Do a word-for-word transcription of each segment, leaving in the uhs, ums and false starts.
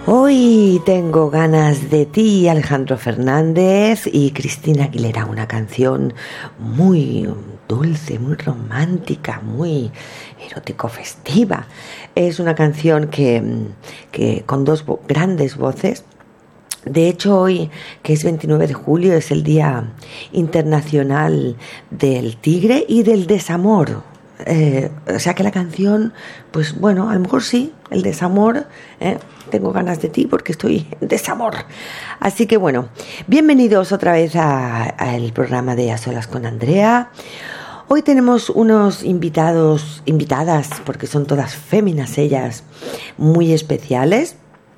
Hoy tengo ganas de ti, Alejandro Fernández y Cristina Aguilera, una canción muy dulce, muy romántica, muy erótico-festiva. Es una canción que, que con dos vo- grandes voces. De hecho, hoy, que es veintinueve de julio, es el Día Internacional del Tigre y del Desamor. Eh, o sea que la canción, pues bueno, a lo mejor sí, el desamor, eh, tengo ganas de ti porque estoy en desamor. Así que bueno, bienvenidos otra vez al programa de A Solas con Andrea. Hoy tenemos unos invitados, invitadas, porque son todas féminas ellas, muy especiales.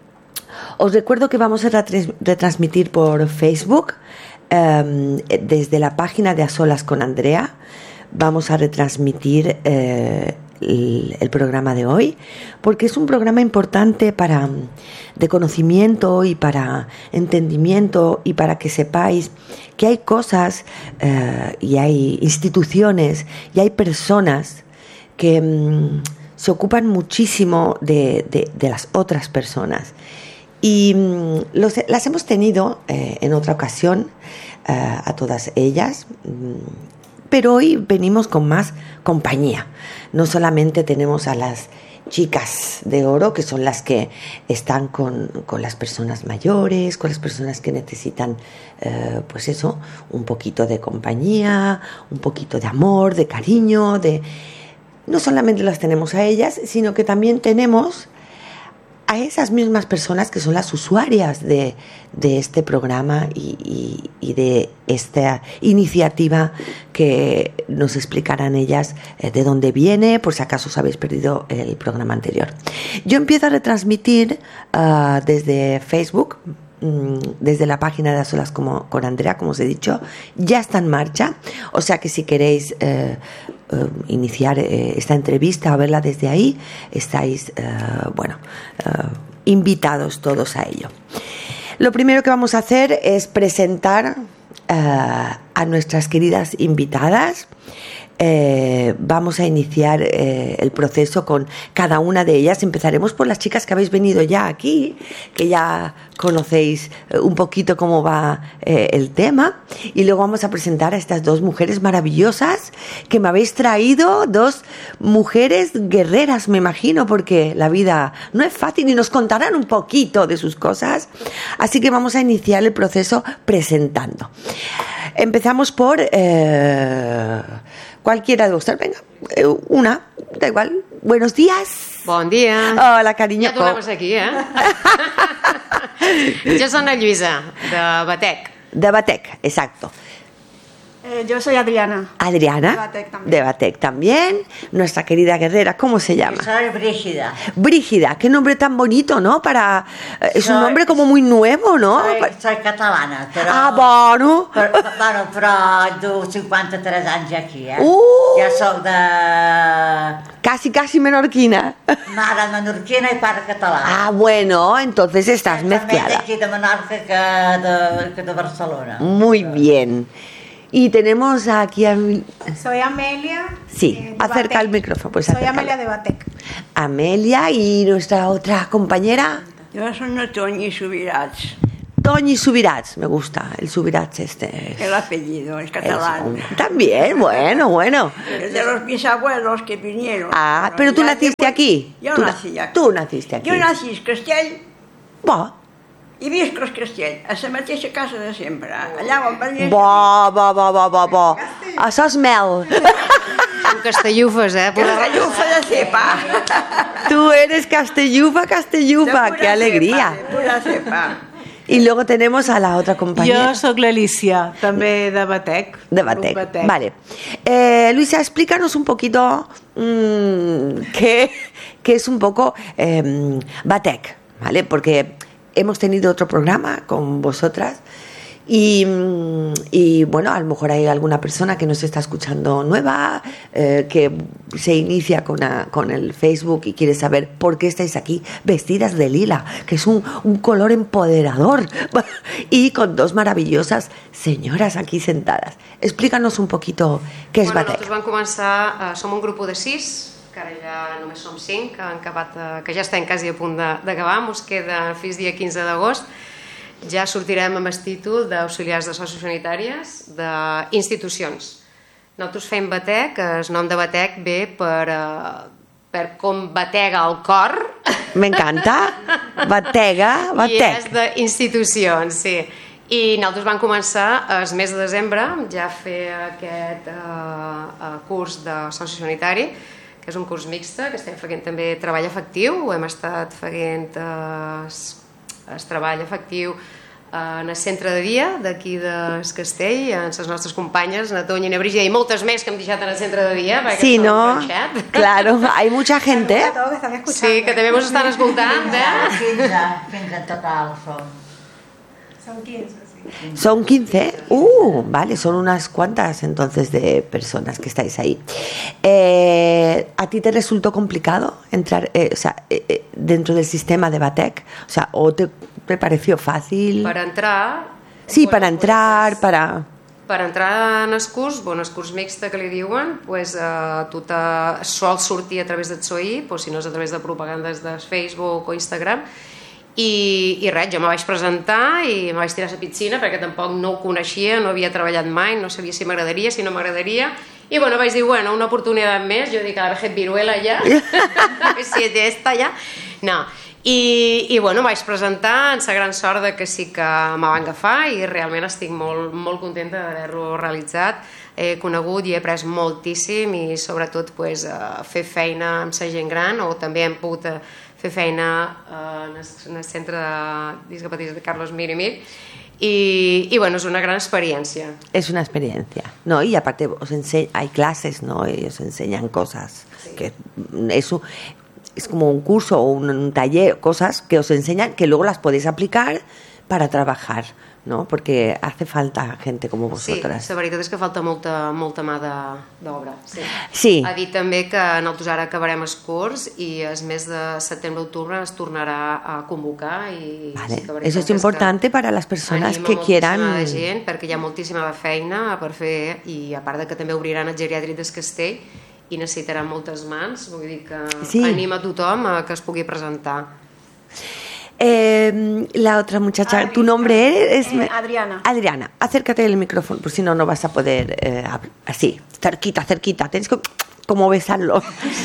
Os recuerdo que vamos a retransmitir retransmitir por Facebook, eh, desde la página de A Solas con Andrea. Vamos a retransmitir eh, el, el programa de hoy, porque es un programa importante para de conocimiento y para entendimiento y para que sepáis que hay cosas eh, y hay instituciones y hay personas que mm, se ocupan muchísimo de, de, de las otras personas. Y mm, los, las hemos tenido eh, en otra ocasión eh, a todas ellas. Mm, Pero hoy venimos con más compañía. No solamente tenemos a las chicas de oro, que son las que están con, con las personas mayores, con las personas que necesitan, eh, pues eso, un poquito de compañía, un poquito de amor, de cariño, de... No solamente las tenemos a ellas, sino que también tenemos a esas mismas personas que son las usuarias de, de este programa y, y, y de esta iniciativa, que nos explicarán ellas eh, de dónde viene, por si acaso os habéis perdido el programa anterior. Yo empiezo a retransmitir uh, desde Facebook, desde la página de A Solas como, con Andrea, como os he dicho, ya está en marcha, o sea que si queréis eh, eh, iniciar eh, esta entrevista o verla desde ahí, estáis, eh, bueno, eh, invitados todos a ello. Lo primero que vamos a hacer es presentar eh, a nuestras queridas invitadas. Eh, vamos a iniciar eh, el proceso con cada una de ellas. Empezaremos por las chicas que habéis venido ya aquí, que ya conocéis eh, un poquito cómo va eh, el tema, y luego vamos a presentar a estas dos mujeres maravillosas que me habéis traído, dos mujeres guerreras, me imagino, porque la vida no es fácil y nos contarán un poquito de sus cosas. Así que vamos a iniciar el proceso presentando. Empezamos por eh, cualquiera de vosotras. Venga, eh, una, da igual. Buenos días. Bon dia. Hola, carinyo. Ja tornem aquí, eh? Jo soy la Lluïsa, de Batec. De Batec, exacto. Eh, yo soy Adriana. Adriana. De Batec también. De Batec también. Nuestra querida guerrera, ¿cómo se llama? Soy Brígida. Brígida, qué nombre tan bonito, ¿no? Para eh, es Soy- un nombre como muy nuevo, ¿no? Soy, soy catalana, però... Ah, bueno. Però, bueno, però du cinquanta-tres anys aquí, eh? Uh! Ja soc de... Casi, casi menorquina. Mare menorquina i pare català. Ah, bueno, entonces estás També mezclada. d'aquí de Menorca que de, que de Barcelona. Muy bien. Y tenemos aquí a... Soy Amelia. Sí, eh, de acerca Batec. el micrófono. Pues Soy acércalo. Amelia de Batec. Amelia y nuestra otra compañera, Jo soy una Toñi Subirats, Toñi Subirats. Me gusta el Subirats este. el apellido, es Es catalán. un- También, bueno, bueno. Es de los bisabuelos que vinieron. Ah, Bueno, pero tú ya naciste después- aquí. Yo Tú na- nací aquí. tú naciste aquí. Jo nací a Castell Bo, i visc a Castell, a la mateixa casa de sempre. Allà on va néixer. bo, bo, bo, bo, bo, bo. Això és mel. Som castellufes, eh? Que la llufa de cepa. Tú eres castellufa, castellufa. De Qué pura alegría. cepa, de pura cepa. Y luego tenemos a la otra compañera. Jo sóc l'Alicia, també de Batec. De Grup Batec. Vale. Eh, Luisa, explícanos un poquito mmm, qué, qué es un poco eh, Batec, ¿vale? Porque hemos tenido otro programa con vosotras y, y bueno, a lo mejor hay alguna persona que nos está escuchando nueva, eh, que se inicia con, a- con el Facebook y quiere saber por qué estáis aquí vestidas de lila, que es un, un color empoderador, y con dos maravillosas señoras aquí sentadas. Explícanos un poquito qué es Bueno, Batec. nosaltres vam començar, eh, som un grup de sis, que ara ja només som cinc, que, han acabat, que ja estem quasi a punt d'acabar, mos queda fins dia quinze d'agost. Ja sortirem amb el títol d'auxiliars de sociosanitàries d'institucions. Nosaltres fem batec, el nom de batec ve per, uh, per com batega el cor. M'encanta, batega, batec. I és d'institucions, sí. I nosaltres vam començar el mes de desembre ja a fer aquest uh, curs de sociosanitari, que és un curs mixte, que estem fent també treball efectiu, hem estat fent uh, el treball efectiu en el centre de dia d'aquí del Castell, amb les nostres companyes, na Toña i na Brígida, i moltes més que hem deixat en el centre de dia, perquè sí, són no? un Claro, hay mucha gente. Sí, que també ens estan escoltant, eh? quinze, quinze en total som. Son quince, sí. Son quince. Uh, vale, son unas cuantas entonces de personas que estáis ahí. Eh, ¿A ti te resultó complicado entrar eh, o sea, eh, dentro del sistema de Batec? O sea, ¿o te, te pareció fácil? Per entrar... Sí, bueno, para entrar, pues, para... Per entrar en el curs, bueno, el curs mixte que li diuen, pues, eh, tu te sol sortir a través del S O I, pues, si no és a través de propagandes de Facebook o Instagram, i, i res, jo me vaig presentar i me vaig tirar a la piscina perquè tampoc no ho coneixia, no havia treballat mai, no sabia si m'agradaria, si no m'agradaria, i bueno, vaig dir, bueno, una oportunitat més, jo dic, a la vejez viruela ja, si és d'esta ja, no. I, i bueno, vaig presentar amb la gran sort de que sí que me van agafar i realment estic molt, molt contenta d'haver-ho realitzat. He conegut i he après moltíssim i sobretot pues, fer feina amb la gent gran, o també hem pogut fer feina en el centre de discapacitats de Carlos Mir i Mir, y, y bueno, es una gran experiencia. Es una experiencia, ¿no? Y aparte os ense- hay clases, ¿no? Y os enseñan cosas, sí. Que eso es como un curso o un, un taller, cosas que os enseñan que luego las podéis aplicar para trabajar, ¿no? Porque hace falta gente como vosotras. Sí, la veritat és que falta molta, molta mà d'obra. Sí. Sí. Ha dit també que nosaltres ara acabarem el curs i el mes de setembre-octubre es tornarà a convocar. I vale. sí, Eso es importante para las personas que quieran... Anima moltíssima gent, perquè hi ha moltíssima feina per fer, i a part de que també obriran el geriàtric del Castell i necessitaran moltes mans, vull dir que sí. Anima a tothom a que es pugui presentar. Eh, la otra muchacha, Adri, ¿tu nombre es? Eh, Adriana. Adriana, acércate del micrófono, por si no, no vas a poder, eh, así, cerquita, cerquita, tienes que como besarlo.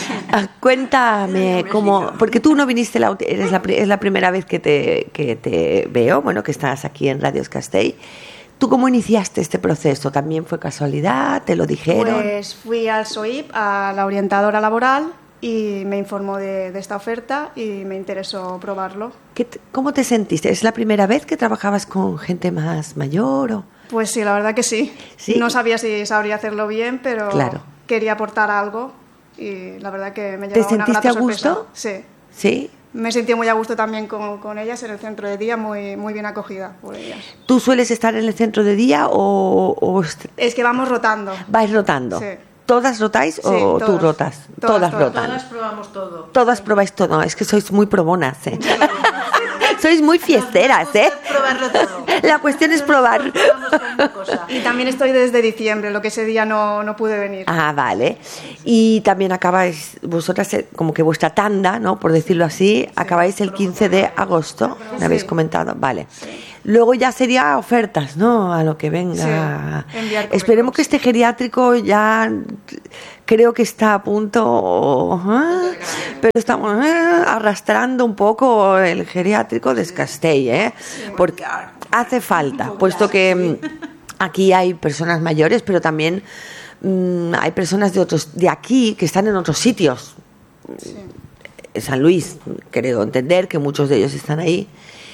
Cuéntame cómo, porque tú no viniste, la, eres la, es la primera vez que te, que te veo, bueno, que estás aquí en Radio Castell. ¿Tú cómo iniciaste este proceso? ¿También fue casualidad? ¿Te lo dijeron? Pues fui al S O I P, a la orientadora laboral, y me informó de, de esta oferta y me interesó probarlo. ¿Qué te, ¿Cómo te sentiste? ¿Es la primera vez que trabajabas con gente más mayor? O? Pues sí, la verdad que sí. ¿Sí? No sabía si sabría hacerlo bien, pero claro. Quería aportar algo y la verdad que me ¿Te llevaba una sentiste grata a sorpresa. gusto? Sí. ¿Sí? Me sentí muy a gusto también con, con ellas en el centro de día, muy, muy bien acogida por ellas. ¿Tú sueles estar en el centro de día o...? o es que vamos rotando. ¿Vais rotando? Sí. ¿Todas rotáis sí, o todas. tú rotas? Todas, todas, todas. rotan. Todas probamos todo. Todas probáis todo. Es que sois muy probonas, ¿eh? Sois muy fiesteras, ¿eh? Probarlo todo. La cuestión es probar. Y también estoy desde diciembre, lo que ese día no, no pude venir. Ah, vale. Y también acabáis, vosotras, eh, como que vuestra tanda, ¿no? Por decirlo así, sí, acabáis el quince de agosto, me habéis sí. comentado. Vale. Sí. Luego ya sería ofertas, ¿no? A lo que venga. Sí, esperemos que este geriátrico ya creo que está a punto, ¿eh? Pero estamos ¿eh? arrastrando un poco el geriátrico de Castell, ¿eh? Porque hace falta, puesto que aquí hay personas mayores, pero también mmm, hay personas de otros de aquí que están en otros sitios. Sí. San Luis, creo entender que muchos de ellos están ahí.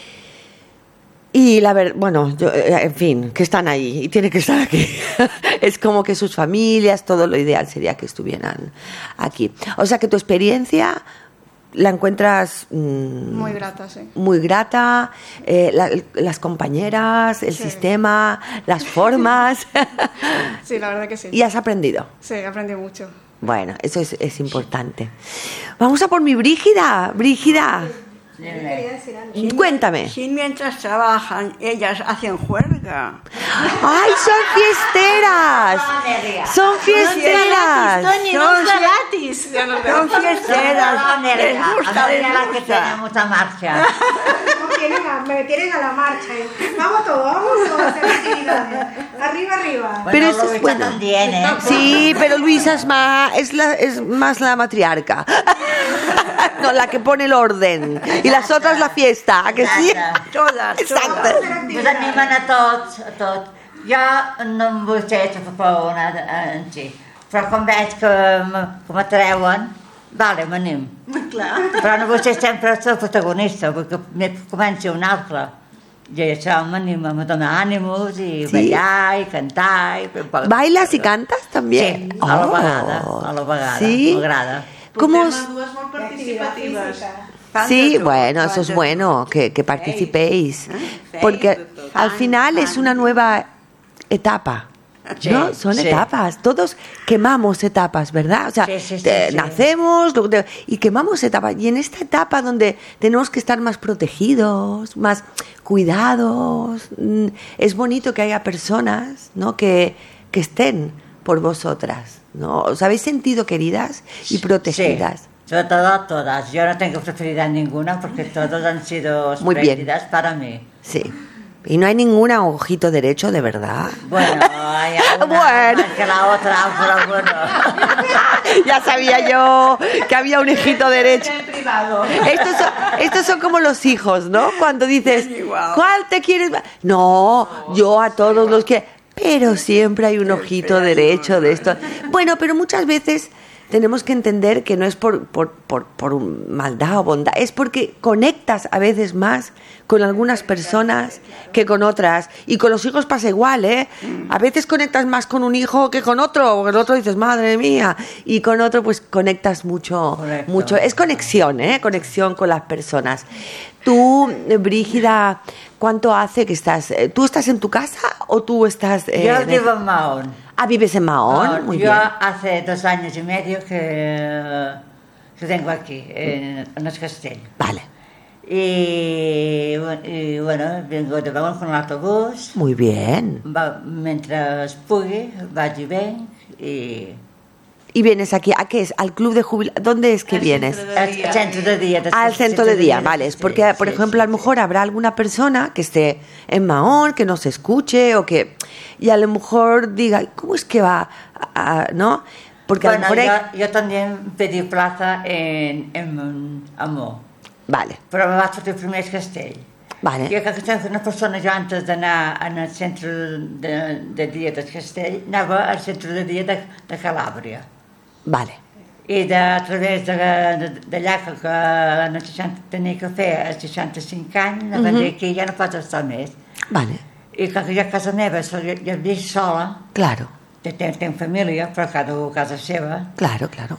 Y la verdad, bueno, yo, en fin, que están ahí y tienen que estar aquí. Es como que sus familias, todo lo ideal sería que estuvieran aquí. O sea que tu experiencia la encuentras mmm, muy grata, sí. Muy grata, eh, la, las compañeras, el sí. sistema, las formas. Sí, la verdad que sí. ¿Y has aprendido? Sí, aprendí mucho. Bueno, eso es, es importante. Vamos a por mi Brígida, Brígida. Si- Cuéntame. Si mientras trabajan, ellas hacen juerga. ¡Ay, son fiesteras! ¡Son fiesteras! Toñi, no Son es fie- gratis. Ja no es Son fiesteras. Les gusta, les la que gusta. tiene mucha marcha. Me tienen a, me tienen a la marcha. ¿eh? Vamos todos, vamos todos a hacer actividades. Arriba, arriba. Bueno, Pero eso es Luisa bueno. también, ¿eh? Sí, pero Luisa es más, es, la, es más la matriarca. No, la que pone el orden. I las otras la fiesta, ¿a que sí? Exacte. Todas, Exacte. todas. Us animen a tots, a tot. Jo no em vull ser xafapona en si, però quan veig que m- que m'atreuen, vale, m'anim. Clar. Però no vull ser sempre el protagonista, perquè me comenci un altre. I això m'anima, me dona ànims, i Sí. ballar, i cantar... I... ¿Bailas y cantas también? Sí, a la vegada, a la vegada, ¿Sí? m'agrada. ¿Cómo Portem os- a dues molt participatives. Fan Sí, de tot, bueno, fan eso es de bueno, que, que participéis. Feis, Porque de tot. al final es una nueva etapa. Sí, ¿No? Son sí. etapas. Todos quemamos etapas, ¿verdad? O sea, Sí, sí, sí, te- sí. nacemos luego te- y quemamos etapas. Y en esta etapa donde tenemos que estar más protegidos, más cuidados, mm, es bonito que haya personas, ¿no? que, que estén por vosotras, ¿no? ¿Os habéis sentido queridas y protegidas? Sí, sobre todo todas. Yo no tengo preferida ninguna porque todas han sido Muy bien. espléndidas para mí. Sí. Y no hay ninguna ojito derecho, de verdad. Bueno, hay alguna Bueno. más que la otra, pero bueno. Ya sabía yo que había un hijito derecho. En privado. Estos son, estos son como los hijos, ¿no? Cuando dices, Es igual. ¿cuál te quieres más? No, yo a todos los que... Pero siempre hay un ojito derecho de esto. Bueno, pero muchas veces tenemos que entender que no es por, por, por, por un maldad o bondad, es porque conectas a veces más con algunas personas que con otras. Y con los hijos pasa igual, ¿eh? A veces conectas más con un hijo que con otro, porque el otro dices, madre mía, y con otro pues conectas mucho, Correcto. mucho. Es conexión, ¿eh? Conexión con las personas. Tú, Brígida, ¿cuánto hace que estás? eh, ¿Tú estás en tu casa o tú estás...? eh, Yo en- vivo en Mahón. Ah, vives en Mahón, Ah, muy yo bien. hace dos años y medio que, que tengo aquí, en, en el Castell. Vale, Y, bu- y bueno, vengo de Mahón con l'autobús, muy bien. va, mentre pugui, vaig i venc, i... ¿Y vienes aquí? ¿A qué es? ¿Al club de jubilación? ¿Dónde es que Al vienes? centro de Al día. centro de día. de- Al centro de día, vale. Es sí, porque, por sí, ejemplo, sí, a lo mejor habrá alguna persona que esté en Mahón, que no se escuche o que... Y a lo mejor diga, ¿cómo es que va? a- a- ¿No? Porque a lo Bueno, mejor... hay- yo, yo también pedí plaza en, en Amor, Vale, però me va sortir primer el Castell. vale. Jo crec que soc una persona, jo antes d'anar al centre de, de dia del Castell, anava al centre de dia de, de Calàbria. Vale. I de, a través d'allà de, de, d'allà que, que en el seixanta, tenia que fer als seixanta-cinc anys, uh -huh. aquí ja no pots estar més. Vale, I com que jo a casa meva so, jo, jo visc sola, claro, tenc, tenc família, però cada un a casa seva, claro, claro.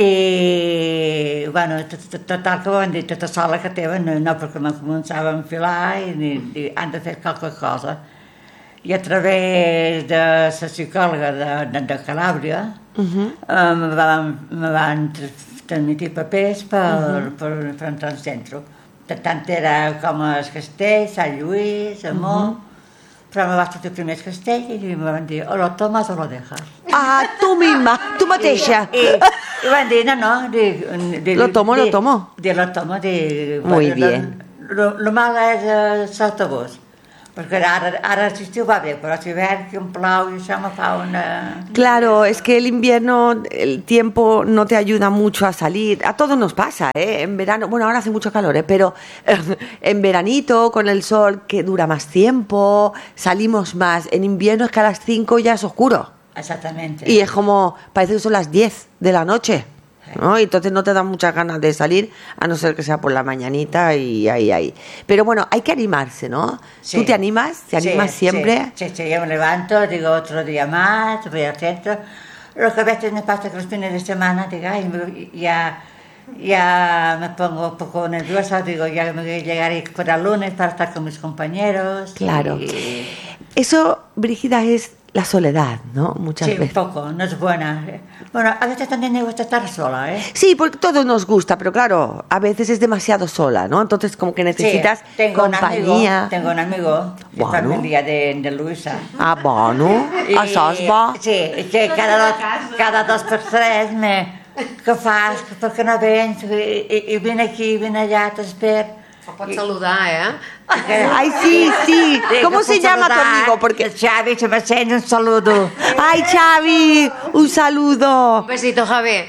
i, bueno, tot- tot- total que van dir, tota sola que teva, no, no perquè me començava a enfilar i, i, i han de fer qualque cosa. I a través de la psicòloga de, de, de Calàbria, Uh -huh. eh, me, van, me van tr- transmitir papers per, uh -huh. per, per entrar al centre. Tant era com el Castell, Sant Lluís, Amor, uh -huh. però me va sortir primer el Castell i me van dir, o lo tomas o lo dejas. Ah, tu misma, tu mateixa. I, i van dir, no, no, di, di, Lo tomo, di, lo tomo. Di, lo tomo, di... Muy bueno, bien. Lo, lo mal és el l'autobús, perquè ara, ara l'estiu va bé, però si hivern que em plou i això me fa una... Claro, es que el invierno, el tiempo no te ayuda mucho a salir. A todos nos pasa, ¿eh? En verano, bueno, ahora hace mucho calor, ¿eh? Pero en veranito, con el sol que dura más tiempo, salimos más. En invierno es que a las cinco ya es oscuro. Exactamente. Y es como, parece que son las diez de la noche, ¿no? Y entonces no te dan muchas ganas de salir, a no ser que sea por la mañanita y ahí, ahí. Pero bueno, hay que animarse, ¿no? Sí. ¿Tú te animas? ¿Te animas Sí, siempre? Sí, sí, sí, yo me levanto, digo otro día más, voy al centro. Lo que a veces me pasa que los fines de semana, digo, ay, me- ya, ya me pongo un poco nerviosa, digo, ya me voy a llegar para el lunes para estar con mis compañeros. Claro. Y- Eso, Brígida, es la soledad, ¿no? Muchas Sí, veces. un poco, no es buena. Bueno, a veces también me gusta estar sola, ¿eh? Sí, porque todo nos gusta, pero claro, a veces es demasiado sola, ¿no? Entonces como que necesitas Sí, tengo compañía. Un amigo, tengo un amigo, que Bueno. es família de, de Luisa. Ah, bueno, això es bo. Sí, que cada dos, cada dos per tres me... Què fas? Per què no vens? I, i, i vine aquí, vine allà, t'espero. Ho pots saludar, eh? Ay, sí, sí. Sí, ¿Cómo que se puc llama tu saludar. amigo? Porque... Xavi, si me sents, un saludo. Ay, Xavi, un saludo. Un besito, Javi.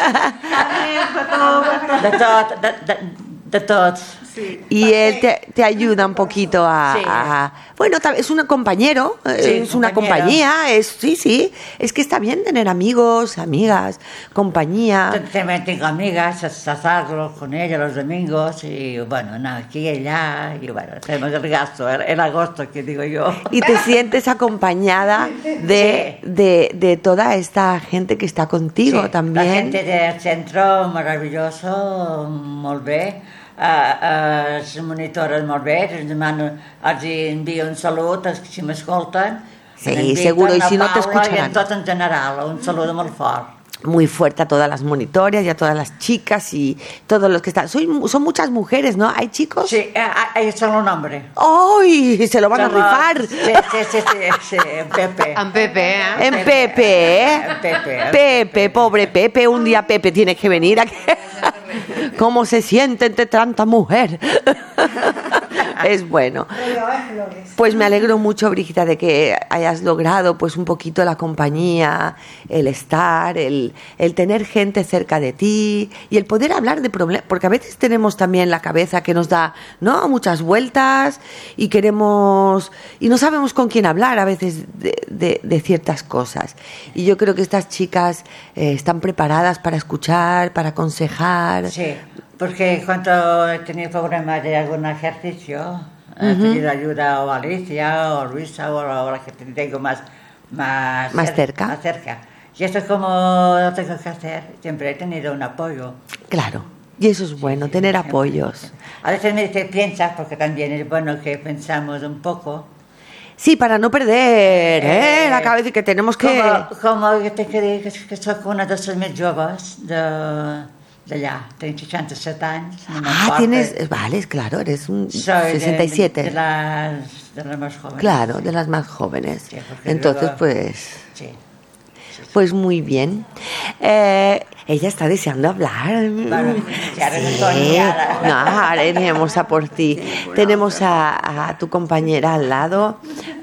De tot, de, de, de tots. Y él te, te ayuda un poquito a... Sí. a- bueno, ta- es un compañero, Sí, es una compañero. compañía, es sí, sí. Es que está bien tener amigos, amigas, compañía. También tengo amigas, salgo con ellas los domingos y bueno, no, aquí y allá, y bueno, tenemos el gasto, el, el agosto que digo yo. Y te sientes acompañada de, Sí. de, de toda esta gente que está contigo Sí, también. La gente del centro, maravilloso, molt bé. Uh, els monitores molt bé, els demano, els envio un salut, els que si m'escolten. Sí, m'envien seguro, y a si no te Paula escucharán. I en tot en general, un saludo molt fort. Muy fuerte a todas las monitoras y a todas las chicas y todos los que están. Soy, son muchas mujeres, ¿no? ¿Hay chicos? Sí, eh, ellos son un nombre. ¡Ay! Se lo van a Son los- rifar. Sí, sí, sí, sí, sí, en Pepe. En Pepe, eh? En Pepe, ¿eh? En Pepe. Pepe, pobre Pepe, un día Pepe tiene que venir aquí. ¿Cómo se siente entre tanta mujer? Es bueno. Rodeado de flores. Pues me alegro mucho, Brígida, de que hayas logrado pues un poquito la compañía, el estar, el, el tener gente cerca de ti y el poder hablar de problemas, porque a veces tenemos también la cabeza que nos da, ¿no?, muchas vueltas y queremos y no sabemos con quién hablar a veces de, de- de ciertas cosas. Y yo creo que estas chicas eh, están preparadas para escuchar, para aconsejar. Sí, porque cuando he tenido problemas de algún ejercicio, he pedido ayuda o a Alicia o a Luisa o a la que tengo más, más, Más cer- cerca. más cerca. Y esto como lo tengo que hacer, siempre he tenido un apoyo. Claro. Y eso es bueno, Sí, tener siempre. apoyos. A veces me dice, piensa, porque también es bueno que pensamos un poco. Sí, para no perder ¿eh? Eh, la cabeza y que tenemos que... Como, como yo te quería que, que soy una de les més joves de, d'allà. Tengo seixanta-set anys. No Ah, m'emporta. tienes... Vale, claro, eres un Soy de- sesenta y siete. De, de las, de las más jóvenes. Claro, de las más jóvenes. Sí, porque Entonces, luego- pues... Sí. Pues muy bien. Eh, ella está deseando hablar. Bueno, ya Sí. respondía. No, ahora iremos a por ti. Tenemos a, a tu compañera al lado.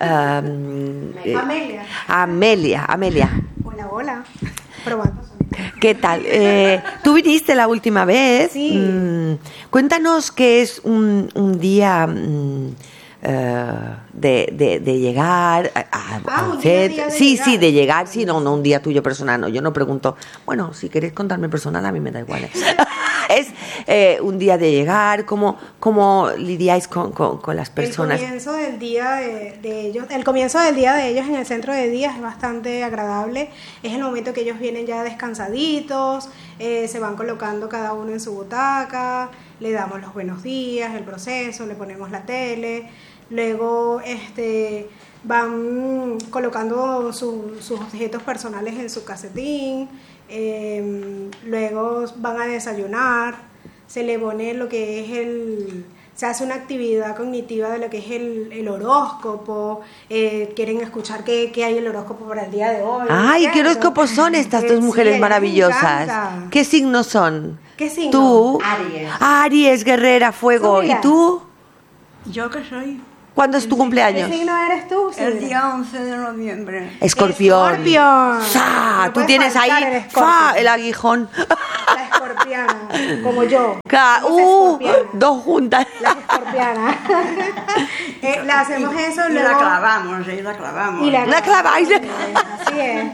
um, eh, Amelia. Amelia, Amelia. Hola, hola. Probando sonido. ¿Qué tal? Eh, Tú viniste la última vez. Sí. Mm, cuéntanos qué es un, un día mm, eh, de, de, de llegar a, a- Ah, a un día, hacer- día de sí, llegar. sí, de llegar, sí, no, no un día tuyo personal, no. Yo no pregunto, bueno, si queréis contarme personal, a mí me da igual. ¿eh? Es eh, un día de llegar, cómo, cómo lidiáis con, con, con las personas. El comienzo del día de, de ellos, el comienzo del día de ellos en el centro de día es bastante agradable. Es el momento que ellos vienen ya descansaditos, eh, se van colocando cada uno en su butaca, le damos los buenos días, el proceso, le ponemos la tele, luego este van colocando su- sus objetos personales en su casetín, eh, luego van a desayunar, se le pone lo que es el... Se hace una actividad cognitiva de lo que es el, el horóscopo, eh, quieren escuchar qué, qué hay el horóscopo para el día de hoy. Ay, qué ¿cierto? horóscopos son estas Eh, dos sí, mujeres a ellas les maravillosas. encanta. ¿Qué signos son? ¿Qué signo? Tú, Aries. Aries, guerrera, fuego. Mira. ¿Y tú? ¿Yo qué soy? ¿Cuándo es tu ¿Qué cumpleaños? signo eres tú? El Silvia? día once de noviembre. Escorpión. Escorpión. ¡Fa! No Tú puede tienes faltar ahí el ¡fa! escorpión. El aguijón. La escorpiana, como yo. Ca- Somos ¡Uh! escorpianas. Dos juntas. Las escorpianas. Eh, le hacemos eso, Y luego... la clavamos, y la clavamos. Y la, La claváis. Así es.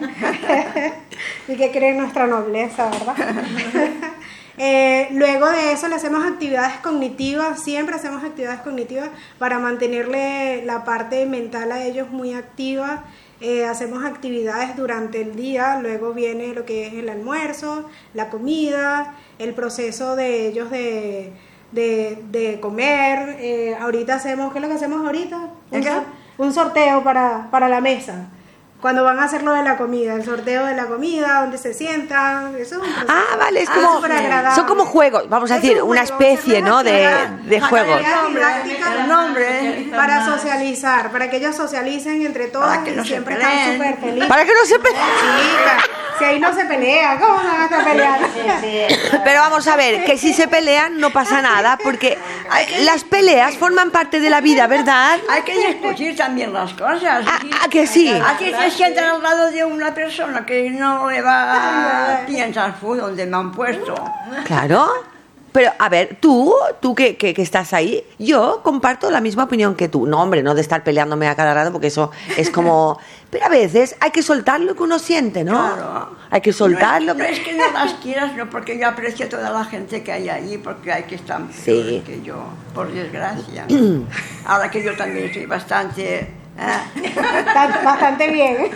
Y que creen nuestra nobleza, ¿verdad? Eh, luego de eso le hacemos actividades cognitivas, siempre hacemos actividades cognitivas para mantenerle la parte mental a ellos muy activa. Eh, hacemos actividades durante el día, luego viene lo que es el almuerzo, la comida, el proceso de ellos de, de, de comer. Eh, ahorita hacemos, ¿qué es lo que hacemos ahorita? Un, ¿El qué? sor- un sorteo para, para la mesa. cuando van a hacer lo de la comida, el sorteo de la comida, donde se sientan, eso es un proceso. Ah, vale, es Ah, como, súper agradable. son como juegos, vamos a Es decir, un una juego, especie, se ¿no? puede De, activar- de juegos. actividades didácticas El nombre. para socializar, para que ellos socialicen entre todos Para que y no se siempre peleen. están súper felices. Para que no se peleen. Chica, si ahí no se pelea, ¿cómo van a estar peleando? Pero vamos a ver, que si se pelean no pasa nada, porque las peleas forman parte de la vida, ¿verdad? Hay que discutir también las cosas. ¿A, a que sí? Aquí te sientan al lado de una persona que no le va a piensar, fue donde me han puesto. Claro. Pero, a ver, tú, tú que, que, que estás ahí, yo comparto la misma opinión que tú. No, hombre, no de estar peleándome a cada rato, porque eso es como... Pero a veces hay que soltar lo que uno siente, ¿no? Claro. Hay que soltar no lo es, no que... es que no las quieras, no, porque yo aprecio a toda la gente que hay allí, porque hay que estar Sí. peores que yo, por desgracia. Ahora que yo también estoy bastante... ¿eh? Está bastante bien.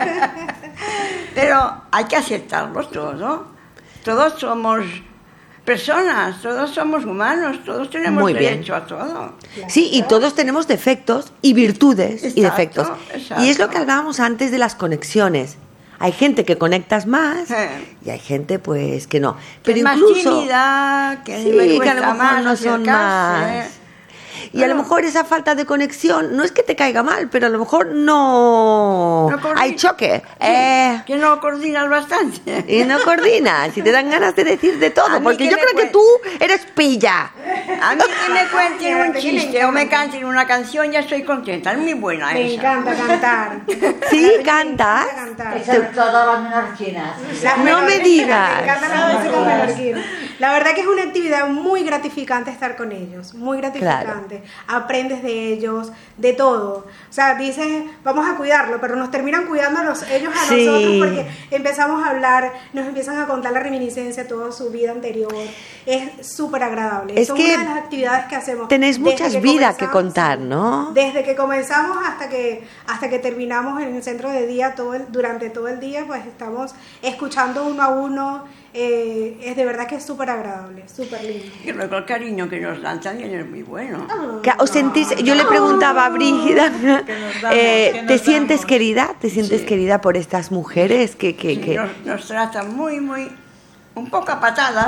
Pero hay que aceptarlo todo. Todos somos personas, todos somos humanos, todos tenemos Muy bien. derecho a todo. Sí, y todos tenemos defectos y virtudes y Exacto, defectos. exacto. Y es lo que hablábamos antes de las conexiones. Hay gente que conectas más Sí. y hay gente pues que no. Que Pero es más incluso... tímida, que Sí, me que a cuesta lo mejor más no son acercarse. más. Y a lo mejor esa falta de conexión no es que te caiga mal, pero a lo mejor no, No coordina- hay choque. Sí, Eh, que no coordinas bastante. y no coordinas y te dan ganas de decir de A todo, mí porque que yo me creo que cuen- tú eres pilla. A mí que me cuenten un chiste o me canten una canción, ya estoy contenta. Es muy buena Me esa. encanta cantar. Sí, Me cantas. encanta cantar. Y sobre todo las menorquinas. Las No me menorquinas, digas. Me encantan las músicas menorquinas. La verdad que es una actividad muy gratificante estar con ellos, muy gratificante. Aprendes de ellos, de todo. O sea, dices, vamos a cuidarlo, pero nos terminan cuidando a los, ellos a Sí. nosotros porque empezamos a hablar, nos empiezan a contar la reminiscencia de toda su vida anterior. Es súper agradable. Es Son que una de las actividades que hacemos. Tenés Desde muchas que vidas que comenzamos, contar, sí. ¿no? Desde que comenzamos hasta que hasta que terminamos en el centro de día, todo el- durante todo el día, pues estamos escuchando uno a uno. Eh, es de verdad que es súper agradable, súper lindo. Y luego el cariño que nos dan también es muy bueno. Que ¿Os sentís? Yo le preguntaba a Brígida, eh, que nos ¿te sientes damos. querida? ¿Te sientes Sí. querida por estas mujeres que, que, Sí, que- nos, nos tratan muy, muy... un poco a patadas.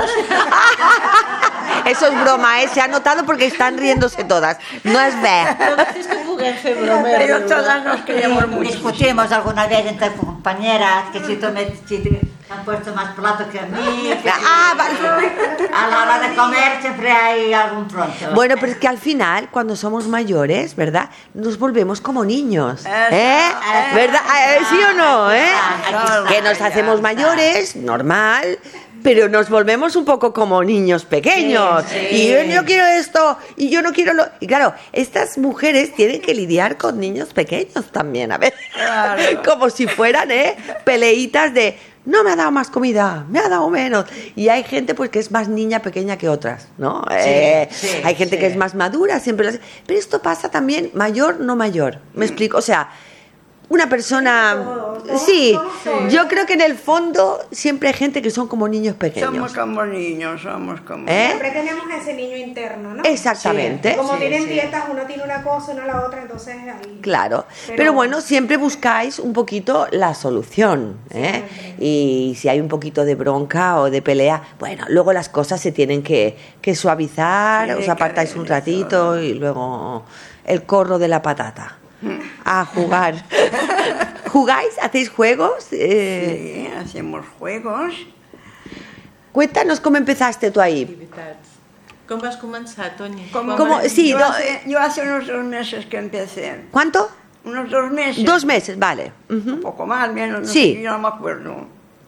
Eso es broma, ¿eh? Se ha notado porque están riéndose todas. No es ver. És que puguem fer brometes. Pero todas nos queremos mucho. Discutimos alguna vez entre compañeras que si, tú me, si te han puesto más platos que a mí. Que Ah, vale. a la hora de comer siempre hay algún pronto. Bueno, pero es que al final, cuando somos mayores, ¿verdad? Nos volvemos como niños. ¿Eh? Eso. ¿Verdad? Eh, ¿Sí o no? ¿Eh? Claro, Que nos ya hacemos está. mayores, normal. Pero nos volvemos un poco como niños pequeños. Sí, sí. Y yo no quiero esto, y yo no quiero lo... Y claro, estas mujeres tienen que lidiar con niños pequeños también, a ver. Claro. Como si fueran, ¿eh? Peleitas de... No me ha dado más comida, me ha dado menos. Y hay gente pues que es más niña pequeña que otras, ¿no? Eh, sí, hay gente sí. que es más madura, siempre lo hace. Pero esto pasa también mayor, no mayor. ¿Me explico? O sea, una persona... Todos, todos, Sí, todos, todos. yo creo que en el fondo siempre hay gente que son como niños pequeños. Somos como niños, somos como... ¿Eh? Siempre tenemos ese niño interno, ¿no? Exactamente. Como Sí, tienen sí. dietas, uno tiene una cosa, uno la otra, entonces ahí... Claro, pero, Pero- bueno, siempre buscáis un poquito la solución, ¿eh? Y si hay un poquito de bronca o de pelea, bueno, luego las cosas se tienen que, que suavizar, Tiene os que apartáis un haber ratito eso. y luego el corro de la patata a jugar. ¿Jugáis? ¿Hacéis juegos? Eh, Sí, hacemos juegos. Cuéntanos cómo empezaste tú ahí. Activitats. Com vas començar, Toñi? Como- ¿Cómo? Sí, yo, no, hace, yo hace unos dos meses que empecé. ¿Cuánto? Unos dos meses. Dos meses, vale. Ujú. Un poco más, menos, no Sí. sé, yo no me acuerdo.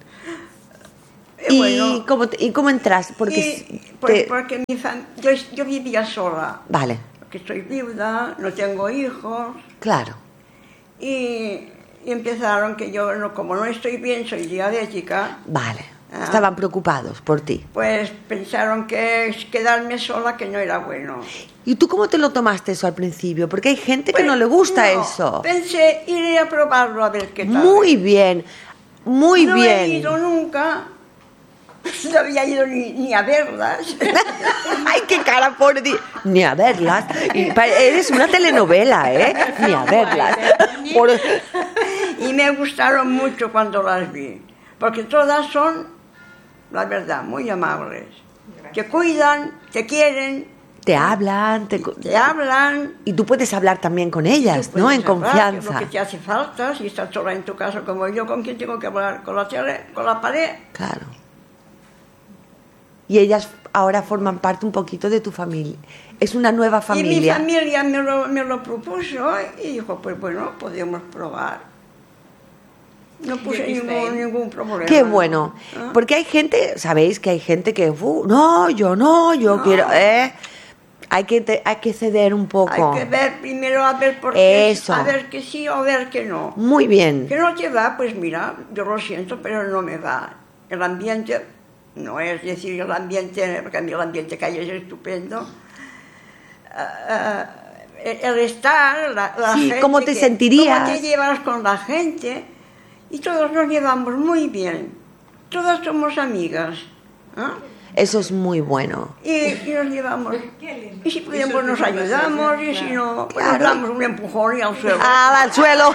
¿Y, bueno, cómo, te- ¿Y cómo entras? Porque y, pues, te- porque mi fam- yo, yo vivía sola, Vale, porque estoy viuda, no tengo hijos, claro. y, y empezaron que yo, no, como no estoy bien, soy diabética, Vale, Ah. estaban preocupados por ti. pues pensaron que es quedarme sola que no era bueno. ¿Y tú cómo te lo tomaste eso al principio? Porque hay gente que Pues, no le gusta no, eso. Pensé, iré a probarlo a ver qué tal. Muy bien, muy no bien. he ido nunca, no había ido ni, ni a verlas. Ay, qué cara por ti. Ni a verlas. Y pa- eres una telenovela, ¿eh? Ni a verlas. Por- Y me gustaron mucho cuando las vi, porque todas son, la verdad, muy amables. Te cuidan, te quieren. Te hablan, te, te hablan. Y tú puedes hablar también con ellas, ¿no? En hablar, confianza. Lo que te hace falta, si estás sola en tu casa como yo, ¿con quién tengo que hablar? ¿Con la tele? ¿Con la pared? Claro. Y ellas ahora forman parte un poquito de tu familia. Es una nueva familia. Y mi familia me lo, me lo propuso y dijo, pues bueno, podemos probar. No puse ningún, ningún problema. Qué bueno. ¿Ah? Porque hay gente, sabéis que hay gente que, uh, no, yo no, yo no. quiero... Eh, hay, que te, hay que ceder un poco. Hay que ver primero a ver por qué, Eso. a ver que sí o a ver que no. Muy bien. Que no te va, pues mira, yo lo siento, pero no me va. El ambiente, no es decir el ambiente, porque a mí el ambiente que hay es estupendo. Uh, uh, el estar, la, la sí, gente... ¿cómo te que, sentirías? ¿Cómo te llevas con la gente? Y todos nos llevamos muy bien. Todas somos amigas. ¿eh? Eso es muy bueno. Y, y nos llevamos. Y si podemos nos ayudamos, y si no, pues claro. nos damos un empujón y al suelo. ¡Ah, al suelo!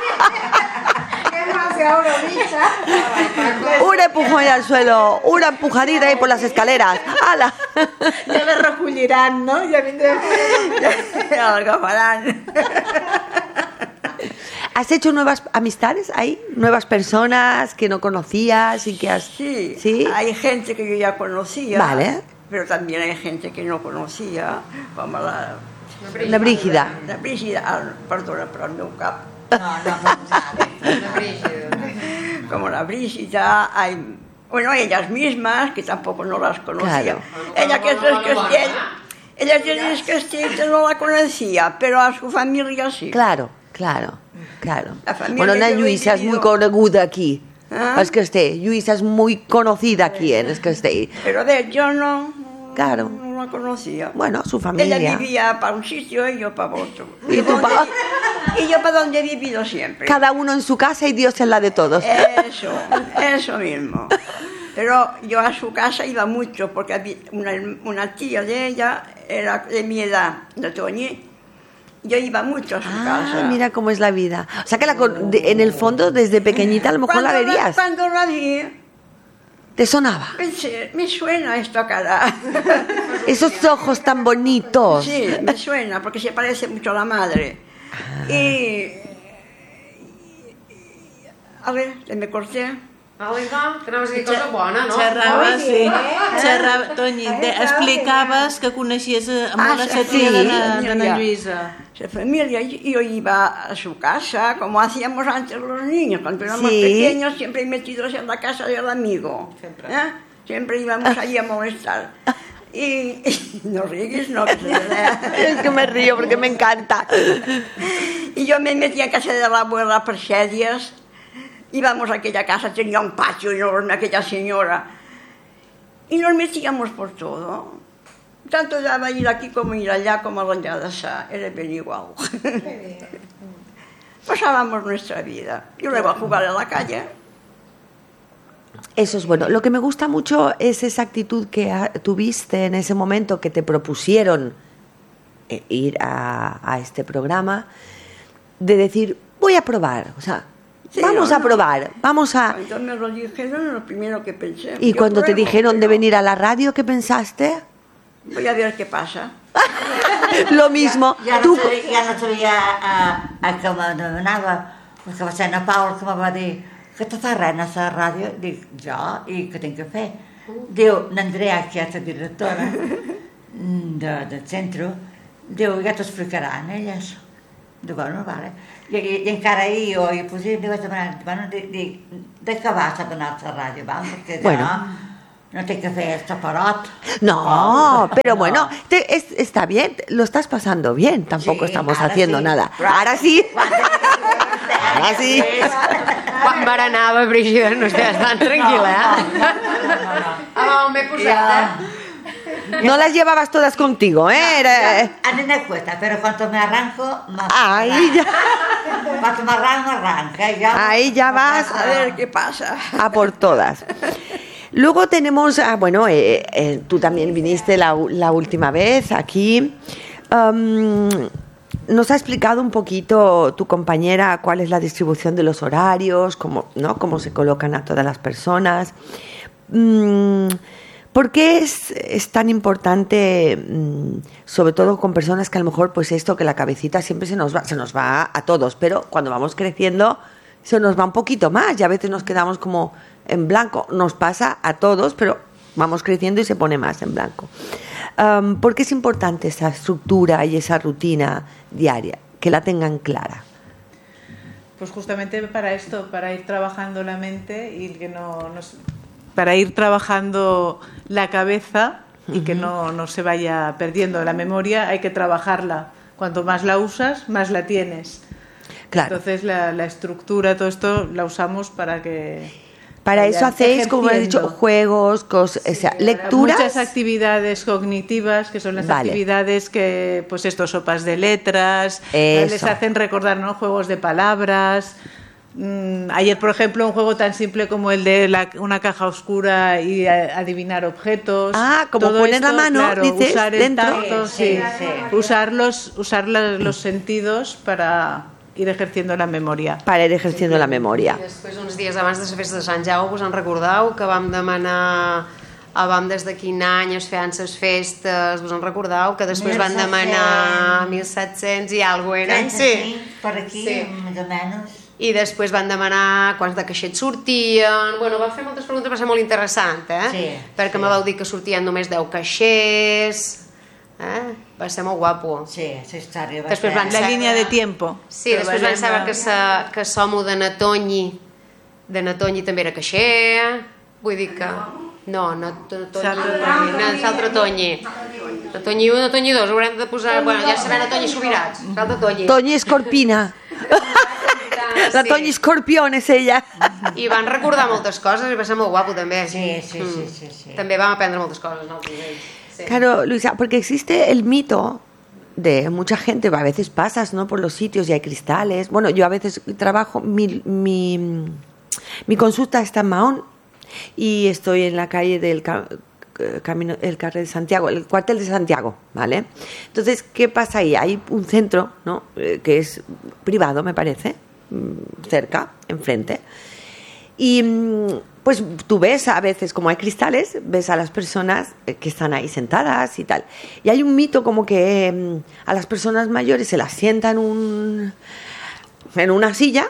Un empujón y al suelo, una empujadita ahí por las escaleras. ¡Hala! Ya me recollirán, ¿no? Ya vendrán. Ya lo agafarán. ¿Has hecho nuevas amistades ahí? ¿Nuevas personas que no conocías y que has...? Sí, ¿Sí? Hay gente que yo ya conocía. Vale. Pero también hay gente que no conocía, como la... La Brígida. La Brígida, ah, perdona, però el meu cap. No, no, La Brígida. Como la Brígida, hay... Bueno, ellas mismas, que tampoco no las conocía. Claro. Ella que es de Castell, ella que es Castell no la conocía, pero a su familia sí. Claro, claro, claro. La familia Bueno, la que yo he Lluïsa es muy vivido. coneguda aquí. Ah. Es Castell. Lluïsa es muy conocida aquí en Es Castell. Pero de yo no, Claro. no la conocía. Bueno, su familia. Ella vivía para un sitio y yo para otro. ¿Y tú donde- pa- y yo para donde he vivido siempre. Cada uno en su casa y Dios en la de todos. Eso, eso mismo. Pero yo a su casa iba mucho porque había una, una tía de ella era de mi edad, de Toñi. Yo iba mucho a su Ah, casa. mira cómo es la vida. O sea que la con- de- en el fondo, desde pequeñita, a lo mejor la Cuando verías. Cuando la vi, Te sonaba. pensé, me suena esta cara. Esos ojos tan bonitos. Sí, me suena, porque se parece mucho a la madre. Ah. Y... A ver, se me corté. Ah, vinga, que anaves a dir cosa bona, no? Xerraves, sí. Xerrava, Toñi, de, explicaves que coneixies a- Ah, molt a sí, la tia de la, sí, de la ja. Lluïsa. Su familia, y yo iba a su casa, como hacíamos antes los niños, cuando éramos Sí. pequeños, siempre metidos en la casa del amigo. ¿eh? Siempre íbamos allí a molestar. Y, y no ríes, no, que se me vea. Es que me río porque me encanta. Y yo me metía en casa de la abuela por sedias. Íbamos a aquella casa, tenía un patio enorme, aquella señora. Y nos metíamos por todo. Tanto daba ir aquí como ir allá, como allá de allá. Era bien igual. Pasábamos nuestra vida. Y luego a jugar en la calle. Eso es bueno. Lo que me gusta mucho es esa actitud que ah, tuviste en ese momento que te propusieron eh, ir a, a este programa, de decir, voy a probar, o sea, Sí, vamos no, a no. probar, vamos a... Cuando me lo dijeron, lo primero que pensé... Y yo cuando te pruebo, dijeron de pero venir a la radio, ¿qué pensaste? Voy a ver qué pasa. Lo mismo. Ja Tú... no sabia, ja no sabia a, a què me demanava, perquè va ser na Paula que me va dir que te fa res a la ràdio? Dic, jo, i què tinc que fer? Diu, n'Andrea, que és la directora de, del centre, diu, ja t'ho explicaran elles. Diu, bueno, vale. I, i, i encara ahir jo, i pues, li vaig demanar, bueno, dic, dic, de què vas a donar a la ràdio, va? Perquè Bueno. jo no tinc que fer el taparot. No, pero no. bueno, te- es- está bien, lo estás pasando bien, tampoco Sí, estamos ara haciendo sí. nada. Però- Ahora sí. Ahora sí. Quan berenava, Brígida, no estaves tan tranquil·la, eh? Ah, m'he posat, eh? No las llevabas todas contigo, ¿eh? Era- A mí me cuesta, pero cuando me arranco, me Ahí ya, Cuando me arranco, me arranca. y ya- ahí ya vas A ver qué pasa. a por todas. Luego tenemos, ah, bueno, eh, eh, tú también viniste la, u- la última vez aquí. Am, nos ha explicado un poquito tu compañera cuál es la distribución de los horarios, cómo, ¿no? cómo se colocan a todas las personas. Mm, ¿Por qué es, es tan importante, mm, sobre todo con personas que a lo mejor, pues esto, que la cabecita siempre se nos va, se nos va a todos, pero cuando vamos creciendo se nos va un poquito más y a veces nos quedamos como en blanco. Nos pasa a todos, pero vamos creciendo y se pone más en blanco. Um, ¿Por qué es importante esa estructura y esa rutina diaria? Que la tengan clara. Pues justamente para esto, para ir trabajando la mente y que no nos, para ir trabajando la cabeza y uh-huh. que no, no se vaya perdiendo la memoria, hay que trabajarla. Cuanto más la usas, más la tienes. Claro. Entonces la, la estructura, todo esto, la usamos para que... Para eso hacéis, como he dicho, juegos, cosas, sí, o sea, lecturas. Muchas actividades cognitivas, que son las vale. actividades que, pues esto, sopas de letras, eso. les hacen recordar, ¿no? Juegos de palabras. Mm, ayer, por ejemplo, un juego tan simple como el de la, una caja oscura y a, adivinar objetos. Ah, como Todo poner esto, la mano, claro, dices, usar el dentro. tacto, sí, Sí, sí. Sí. Usar, los, usar la, los sentidos para... ir ejerciendo la memòria. Per ir ejerciendo la memoria. I després, uns dies abans de la festa de Sant Jaume, us en recordeu que vam demanar a vam des de quin any es feien les festes, us en recordeu? Que després van demanar mil set-cents i alguna cosa eren. Sí, per aquí, sí. més o menys. I després van demanar quants de caixets sortien. Bueno, van fer moltes preguntes, va ser molt interessant, eh? Sí, perquè sí. me vau dir que sortien només deu caixers... Eh? Va ser molt guapo. Sí, esa història va després ser... van La saber... línia de tiempo. Sí, després van saber que, sa, que Somo de Natonyi de Natonyi també era caixer. Vull dir que... No, no, Natonyi, l'altre Tonyi. Natonyi u, Natonyi dos, haurem de posar... Bueno, ja sabem Natonyi Subirats, l'altre Tonyi. Tonyi Escorpina. La Tonyi Escorpión és ella. I van recordar moltes coses i va ser molt guapo també. Sí, sí, sí, sí, sí. També vam aprendre moltes coses nosaltres d'ells. Sí. Claro, Luisa, porque existe el mito de mucha gente, a veces pasas, ¿no?, por los sitios y hay cristales. Bueno, yo a veces trabajo, mi, mi, mi consulta está en Mahón y estoy en la calle del camino, el carril de Santiago, el cuartel de Santiago, ¿vale? Entonces, ¿qué pasa ahí? Hay un centro, ¿no?, que es privado, me parece, cerca, enfrente. Y pues tú ves a veces, como hay cristales, ves a las personas que están ahí sentadas y tal. Y hay un mito como que a las personas mayores se las sientan en, un, en una silla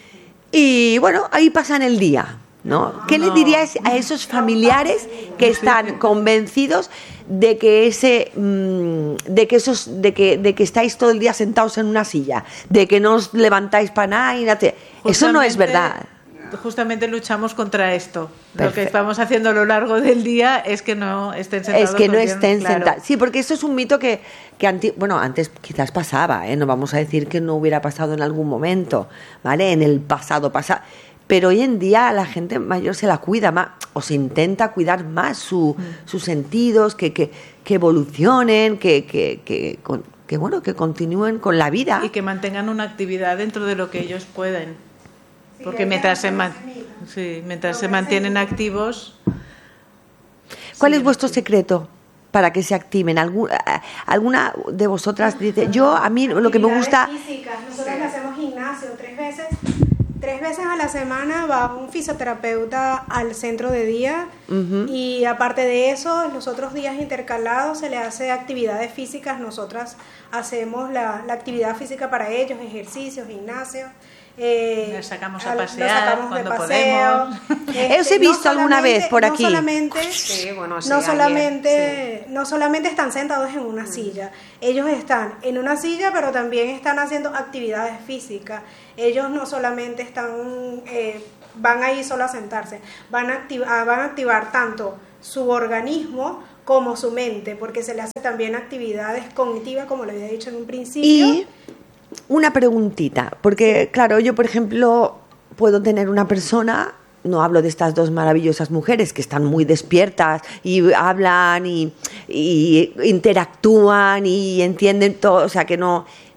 y bueno, ahí pasan el día, ¿no? ¿Qué no. les dirías a esos familiares que están convencidos de que ese de que esos de que de que estáis todo el día sentados en una silla, de que no os levantáis para nada y nada? Eso no es verdad. Justamente luchamos contra esto. Perfecto. Lo que estamos haciendo a lo largo del día es que no estén sentados. Es que no bien, estén claro. sentados. Sí, porque eso es un mito que, que anti, bueno, antes quizás pasaba, ¿eh? No vamos a decir que no hubiera pasado en algún momento, ¿vale? En el pasado pasado. Pero hoy en día la gente mayor se la cuida más, o se intenta cuidar más su, mm. sus sentidos, que, que, que evolucionen, que, que, que, que, que, bueno, que continúen con la vida. Y que mantengan una actividad dentro de lo que ellos pueden. Porque mientras se, man, sí, mientras se mantienen activos... ¿Cuál es vuestro secreto para que se activen? ¿Alguna de vosotras dice, yo, a mí lo que me gusta... Físicas. Nosotros le hacemos gimnasio tres veces. Tres veces a la semana va un fisioterapeuta al centro de día uh-huh. y aparte de eso, en los otros días intercalados se le hace actividades físicas. Nosotras hacemos la, la actividad física para ellos, ejercicios, gimnasio. Eh, nos sacamos a pasear nos sacamos cuando de paseo. podemos. Este, ¿Os he visto no alguna vez por aquí? No solamente, sí, bueno, sí, no, solamente sí. no solamente están sentados en una mm. silla, ellos están en una silla, pero también están haciendo actividades físicas. Ellos no solamente están, eh, van ahí solo a sentarse, van a, activar, van a activar tanto su organismo como su mente, porque se le hace también actividades cognitivas, como le había dicho en un principio. Y una preguntita, porque claro, yo por ejemplo puedo tener una persona, no hablo de estas dos maravillosas mujeres que están muy despiertas y hablan y, y interactúan y entienden todo, o sea que no,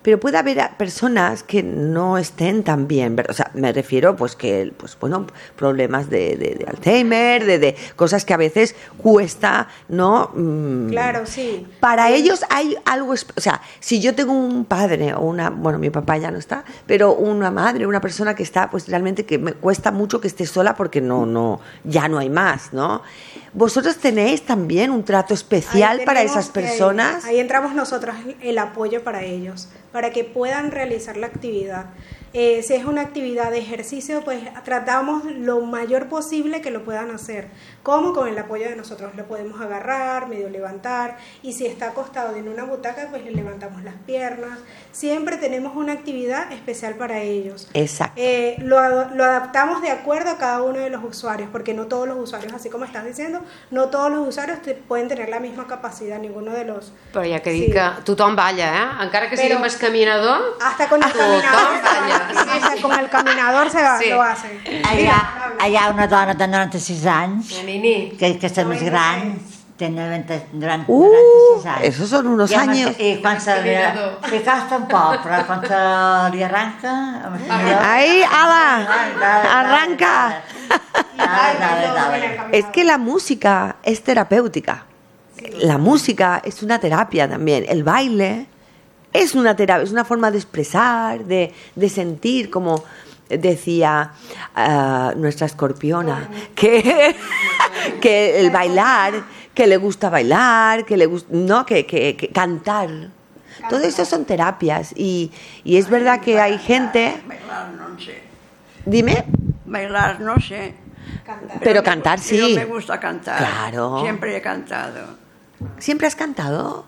pero puede haber personas que no estén tan bien, o sea, me refiero pues que, pues bueno, problemas de, de, de Alzheimer, de, de cosas que a veces cuesta, ¿no? Mm, claro, sí. Para sí. ellos hay algo, o sea, si yo tengo un padre o una, bueno, mi papá ya no está, pero una madre, una persona que está, pues realmente que me cuesta mucho que esté sola porque no, no, ya no hay más, ¿no? ¿Vosotros tenéis también un trato especial para esas personas? Ahí, ahí entramos nosotros, el apoyo para ellos, para que puedan realizar la actividad. Eh, si es una actividad de ejercicio, pues tratamos lo mayor posible que lo puedan hacer. ¿Cómo? Con el apoyo de nosotros. Lo podemos agarrar, medio levantar, y si está acostado en una butaca, pues le levantamos las piernas. Siempre tenemos una actividad especial para ellos. Exacto. Eh, lo, lo adaptamos de acuerdo a cada uno de los usuarios, porque no todos los usuarios, así como estás diciendo, no todos los usuarios te pueden tener la misma capacidad, ninguno de los... Però ja que dic sí. que tothom balla, eh? Encara que sigui més caminador, hasta con el caminador, balla. Sí, o sea, con el caminador se va, sí. lo hace. Allà, allà una dona de noranta-sis anys, que, que està més gran, té noventa, noranta-sis uh, anys. Esos son unos I años. I quan se li, li costa un poc, però quan se li arranca... ¡Ahí, ala! ¡Arranca! Dale, dale, dale. Es que la música es terapéutica. La música es una terapia también. El baile es una terapia, es una forma de expresar, de, de sentir, como decía uh, nuestra escorpiona, que, que el bailar, que le gusta bailar, que le gusta, no, que, que, que cantar. Todo eso son terapias y, y es verdad que hay gente... Bailar no sé. Dime. Bailar no sé. Cantar. Pero cantar sí. Pero me gusta cantar. Claro. Siempre he cantado. ¿Siempre has cantado?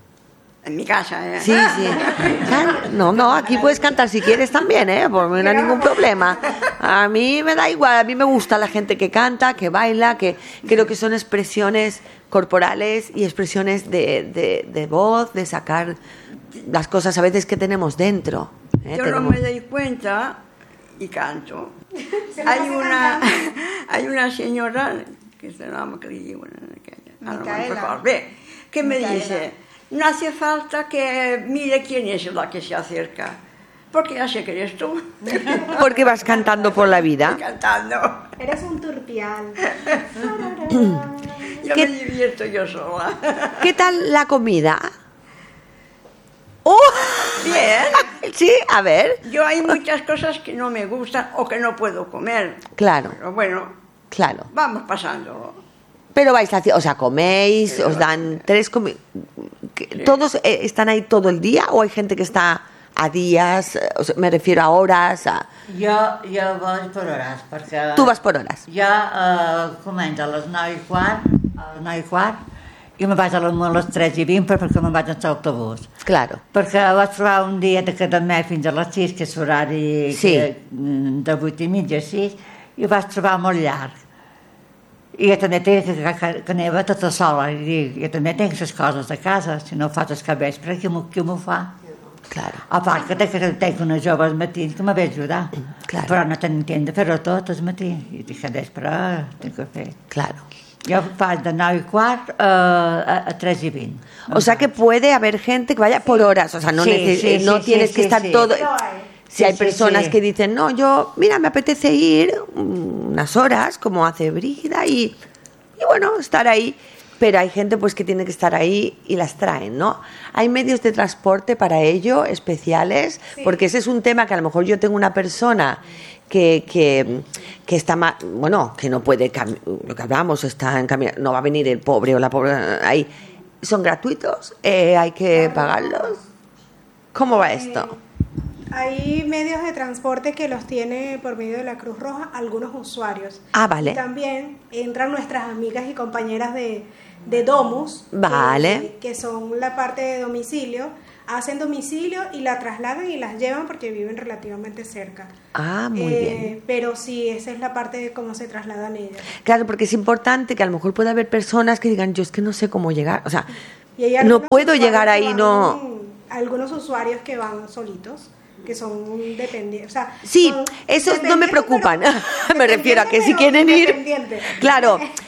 En mi casa, ¿eh? Sí, sí. Can- no, no, aquí puedes cantar si quieres también, ¿eh? Por mí no hay ningún problema. A mí me da igual, a mí me gusta la gente que canta, que baila, que creo que son expresiones corporales y expresiones de, de, de voz, de sacar las cosas a veces que tenemos dentro. ¿eh? Yo tenemos... no me doy cuenta y canto. Hay una, hay una señora, que se llama, que le digo, Micaela. que me Micaela. dice, no hace falta que mire quién es la que se acerca, porque ya sé que eres tú. Porque vas cantando por la vida. Cantando. Eres un turpial. Yo ¿Qué? me divierto yo sola. ¿Qué tal la comida? ¡Oh! Bien. Sí, a ver. Yo hay muchas cosas que no me gustan o que no puedo comer. Claro, Pero bueno, claro. vamos pasando. Pero vais hacia, o sea, coméis, os dan tres comi- ¿Todos eh, están ahí todo el día o hay gente que está a días? Eh, o sea, me refiero a horas. A... Jo, jo vaig per hores, perquè... Tú vas por horas. Jo eh, començo a les nou i quart, a les nou i quart, i me'n vaig a les, a les tres i vint perquè me'n vaig en l'autobús. Claro. Perquè vaig trobar un dia de que demà fins a les sis, que és l'horari Sí. que, de vuit i mitja a sis, i ho vaig trobar molt llarg. I jo també tinc que, que, que anava tota sola, i dic, jo també tinc les coses de casa, si no ho faig els cabells, però qui m'ho, qui m'ho fa? Claro. A part que tenc, tenc una jove al matí que m'ha d'ajudar, Claro. però no tenc temps de fer-ho tot al matí, i dic que després tinc que fer. Claro. Jo faig de nou i quart a, a, a tres i vint. O sea que puede haber gente que vaya por horas, o sea, no, Sí, neces- sí, no sí, tienes sí, que sí, estar sí. todo... Lo hay. Si Sí, hay sí, personas sí. que dicen, no, yo, mira, me apetece ir mm, unas horas, como hace Brígida, y, y bueno, estar ahí. Pero hay gente pues que tiene que estar ahí y las traen, ¿no? Hay medios de transporte para ello, especiales, porque ese es un tema que a lo mejor yo tengo una persona que, que, que está ma- bueno, que no puede, cam- lo que hablamos, está en camino, no va a venir el pobre o la pobre ahí. ¿Son gratuitos? Eh, ¿Hay que pagarlos? ¿Cómo va esto? Hay medios de transporte que los tiene por medio de la Cruz Roja algunos usuarios. Ah, vale. Y también entran nuestras amigas y compañeras de, de Domus, Vale. que, que son la parte de domicilio, hacen domicilio y la trasladan y las llevan porque viven relativamente cerca. Ah, muy Eh, bien. Pero sí, esa es la parte de cómo se trasladan ellas. Claro, porque es importante que a lo mejor pueda haber personas que digan, yo es que no sé cómo llegar, o sea, Y hay no algunos puedo usuarios llegar que ahí, van- no... Algunos usuarios que van solitos, que son dependientes. O sea, Sí, son esos no me dependientes, preocupan. pero- Me refiero a que si dependientes, quieren pero ir, dependientes. claro,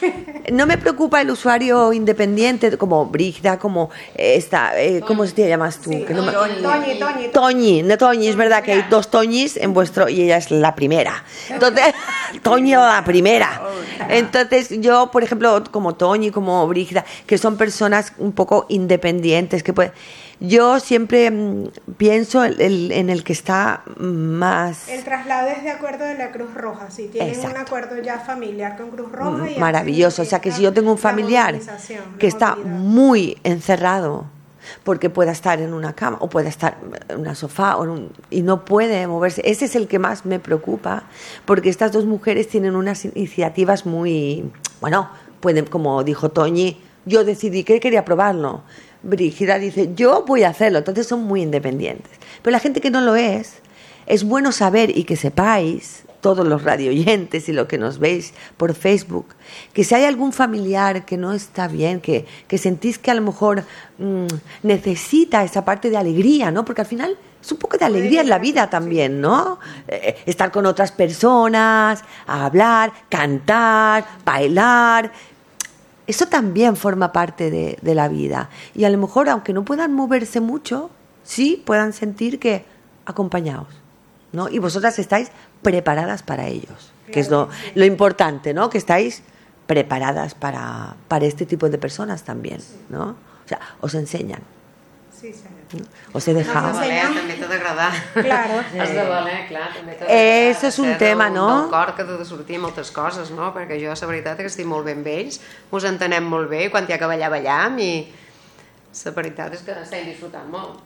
no me preocupa el usuario independiente como Brígida, como esta, eh, ¿cómo te llamas tú? Sí, Que no me- Toñi, Toñi, Toñi. Toñi, no Toñi, es verdad que hay dos Toñis en vuestro y ella es la primera. Entonces, Toñi era la primera. Entonces, yo, por ejemplo, como Toñi, como Brígida, que son personas un poco independientes, que pueden... Yo siempre mm, pienso el- el- en el que está más... El traslado es de acuerdo de la Cruz Roja, sí, tienen Exacto. un acuerdo ya familiar con Cruz Roja. Y Maravilloso. O hacen sea, que esta- si yo tengo un la familiar movilización, la que está movilidad. muy encerrado, porque pueda estar en una cama o pueda estar en un sofá o en un- y no puede moverse, ese es el que más me preocupa, porque estas dos mujeres tienen unas iniciativas muy, bueno, pueden, como dijo Toñi, yo decidí que quería probarlo. Brígida dice, yo voy a hacerlo. Entonces son muy independientes. Pero la gente que no lo es, es bueno saber y que sepáis, todos los radioyentes y lo que nos veis por Facebook, que si hay algún familiar que no está bien, que, que sentís que a lo mejor mm, necesita esa parte de alegría, ¿no? Porque al final es un poco de alegría en la vida también, ¿no? Eh, estar con otras personas, hablar, cantar, bailar. Eso también forma parte de, de la vida. Y a lo mejor, aunque no puedan moverse mucho, sí puedan sentir que acompañaos, ¿no? Y vosotras estáis preparadas para ellos, que es lo, lo importante, ¿no? Que estáis preparadas para, para este tipo de personas también, ¿no? O sea, os enseñan. Sí, sí. Os he dejado. Has de valer, també t'ha d'agradar. Claro. Has de valer, clar, també t'ha Eh, d'agradar. eso és un Ser tema, del- no? Del cor que t'ha de sortir moltes coses, no? Perquè jo, la veritat, és que estic molt bé amb ells, us entenem molt bé, i quan hi ha que ballar, ballam, i la veritat és que estem disfrutant molt.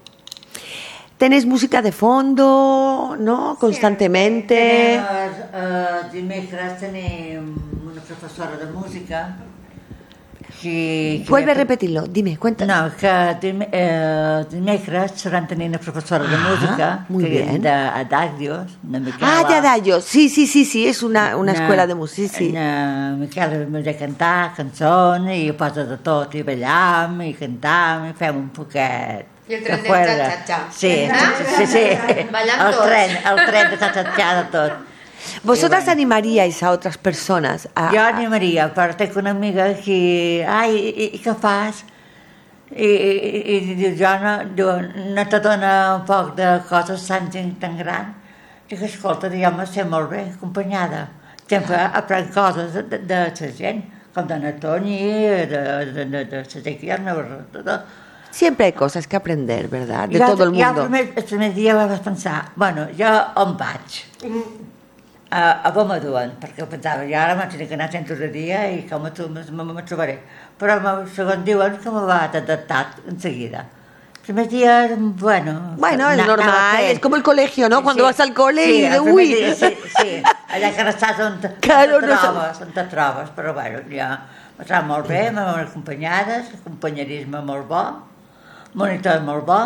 Tenéis música de fondo, ¿no? Constantemente. Tenim, eh, dimecres tenim una professora de música que... que Vuelve a repetirlo, dime, cuéntanos. No, que dim, eh, dimecres seran tenir una professora de Ah, música muy que bien. de Adagrios, una Miquela. Ah, de Adagio, sí, sí, sí, sí, es una, una escuela de música, sí. Una Miquela m'ha de cantar cançons i posa de tot, i ballam, i cantam, i fem un poquet. I el tren de del cuerda. xa-xa-xa. Sí, Ah? sí, sí, sí. Ballant el tots. tren, el tren de xa-xa-xa de tot. ¿Vosotras Y bueno. animaríais a otras personas a, Jo a- animaria, però tinc una amiga que... Ai, i, i què fas? I, i, i diu, jo no, diu, no te dona un poc de coses tan gent tan gran? Dic, escolta, jo me sé molt bé, acompanyada. Sempre aprenc coses de, de, de la gent, com de Natoni, de, de, de, de, de la gent que hi ha, de, de, Siempre hay cosas que aprender, ¿verdad? De I todo el l'altre- i mundo. el primer, el primer dia vaig pensar, bueno, jo on vaig? A, a on me duen? Perquè pensava, jo ara m'haig d'anar centre de dia i com me, me, me trobaré. Però me- segons diuen que me va adaptar enseguida. El primer dia, bueno... Bueno, es na- normal, anava fent. es como el colegio, ¿no? Cuando Sí, vas al cole sí, y de el primer uy. dia, sí, sí, allà que no estàs on, te- Claro, on te no sé. trobes, on te trobes, però bueno, ja me trobo molt bé, m'han acompanyades, companyerisme molt bo, monitor molt bo,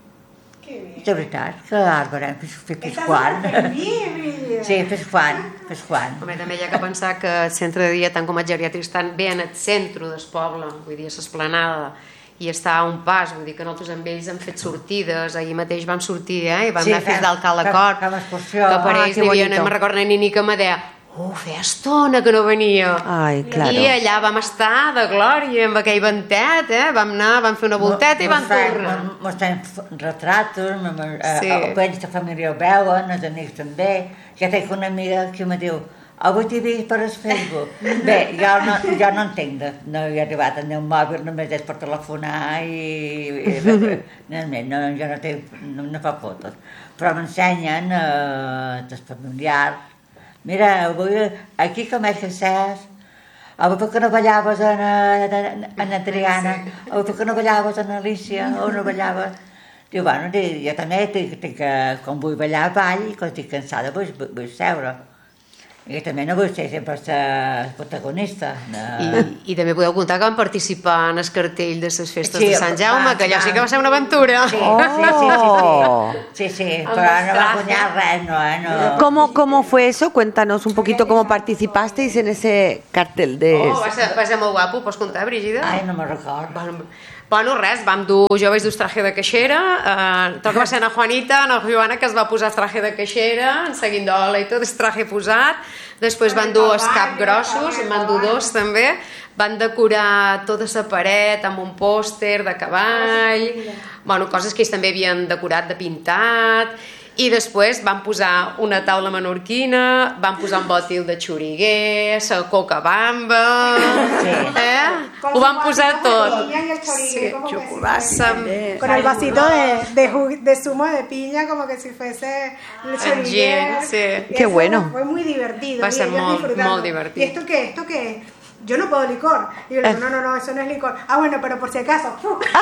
Qué bien. de veritat, que ara veurem fins, fins, fins Estás quan. súper bien, Brígida. Sí, fins quan, fins quan. Home, també hi ha que pensar que el centre de dia, tant com el geriàtric, estan bé en el centre del poble, vull dir, a l'esplanada, i està a un pas, vull dir que nosaltres amb ells hem fet sortides, ahir mateix vam sortir, eh, i vam Sí, anar fins fem- d'alt Cal fem- Acord, fem excursió. que per Ah, ells que n'hi havia, bonito. no me'n recordo ni ni que me deia, oh, feia estona que no venia. Ai, claro. I allà vam estar de glòria amb aquell ventet, eh? Vam anar, vam fer una volteta i vam tornar. Mostrem retratos, Sí. ells de família ho veuen, els amics també. Ja tinc una amiga que me diu, avui t'he vist per el Facebook. Bé, jo no, jo no entenc, de, no he arribat a tenir un mòbil, només és per telefonar i... i no, no, jo no, tinc, no, no fa fotos. Però m'ensenyen eh, els familiars. Mira, avui aquí com és que estàs? Avui per què no ballaves en, en, en Adriana? Avui per què no ballaves en Alicia? O no ballaves? Diu, bueno, jo també tinc, tinc que, quan vull ballar, ball, i quan estic cansada vull, vull seure. I també no vull ser sempre la protagonista. I, No. I també podeu comptar que vam participar en el cartell de les festes Sí, de Sant Jaume, va, que allò sí que va va. ser una aventura. Sí, Oh. sí, sí, sí, sí, sí, sí, Amb però els no va trajes. guanyar res, no, eh? No. ¿Cómo, ¿Cómo fue eso? Cuéntanos un poquito cómo participasteis en ese cartel de... Oh, va ser, va ser molt guapo, pots contar, Brígida? Ai, no me'n recordo. Bueno, bueno, res, vam dur, jo vaig dur el traje de caixera, eh, tot que va ser na Juanita, na Joana, que es va posar el traje de caixera, en seguindola i tot, el traje posat, després van dur els capgrossos, en van dur dos també, van decorar tota la paret amb un pòster de cavall, bueno, coses que ells també havien decorat de pintat, i després van posar una taula menorquina, van posar un bòtil de xoriguer, la coca bamba, sí. eh? Ho van posar tot. Sí, chocolate. Con el vasito de, de, jugo, de zumo de piña, como que si fuese el choriguer. Sí. Qué bueno. Fue muy divertido. Va ser molt, molt ¿Y divertit. esto qué? ¿Esto qué? Yo no puedo licor. Y yo le digo, no, no, no, eso no es licor. Ah, bueno, pero por si acaso.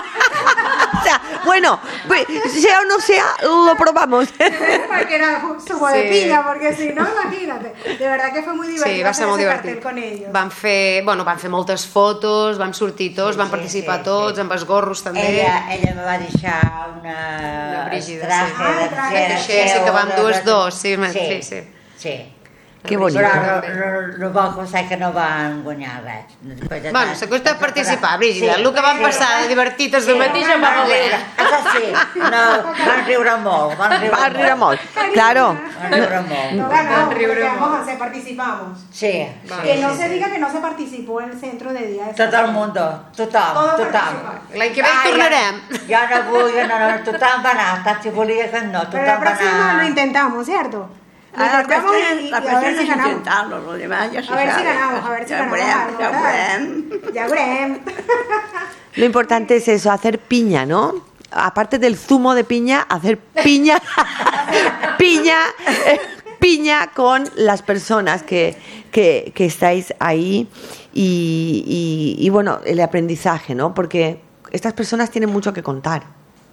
O sea, bueno, pues, sea o no sea, lo probamos. Porque era zumo Sí. de piña, porque si no, imagínate. De verdad que fue muy divertido Sí, va ser hacer molt ese divertit. cartel con ellos. Van fer, bueno, van fer moltes fotos, vam sortir tots, Sí, van sí, participar sí, tots, sí. amb els gorros també. Ella, ella me va deixar una... Una Brígida, traje sí. de Ah, traje de- de Sí, sí, que vam dur els dos, sí, sí, sí, sí. sí. Qué bonito. Però el bo que va ser que no van guanyar res. Després de Bueno, tant- s'ha costat participar, Brígida. Sí. El que van passar de divertit els Sí, de mateix amb van el riure. Això sí, no, van riure molt, van riure Va a riure molt. Claro. Van riure molt. No Van ganamos, riure porque molt. vamos a hacer, participamos. Sí, Va. sí, Que no sí, se sí. diga que no se participó en el centro de día de Tot el món, tothom, Todo tothom. participa. L'any que ve hi Ah, tornarem. Jo no vull, no, no, tothom va anar, tant si volia que no, Pero la tothom va próxima lo anar. intentamos, ¿cierto? Lo Ah, la intentamos cuestión, y, y la a cuestión ver si es ganamos. intentarlo, lo demás ya se A ver si sabe. ganamos, a ver si Ya ganamos veremos, algo, ya ¿verdad? veremos. Ya veremos. Lo importante es eso, hacer piña, ¿no? Aparte del zumo de piña, hacer piña, piña, eh, piña con las personas que, que, que estáis ahí y, y, y, bueno, el aprendizaje, ¿no? Porque estas personas tienen mucho que contar.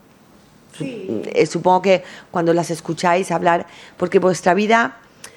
Sí. Eh, Supongo que cuando las escucháis hablar, porque vuestra vida,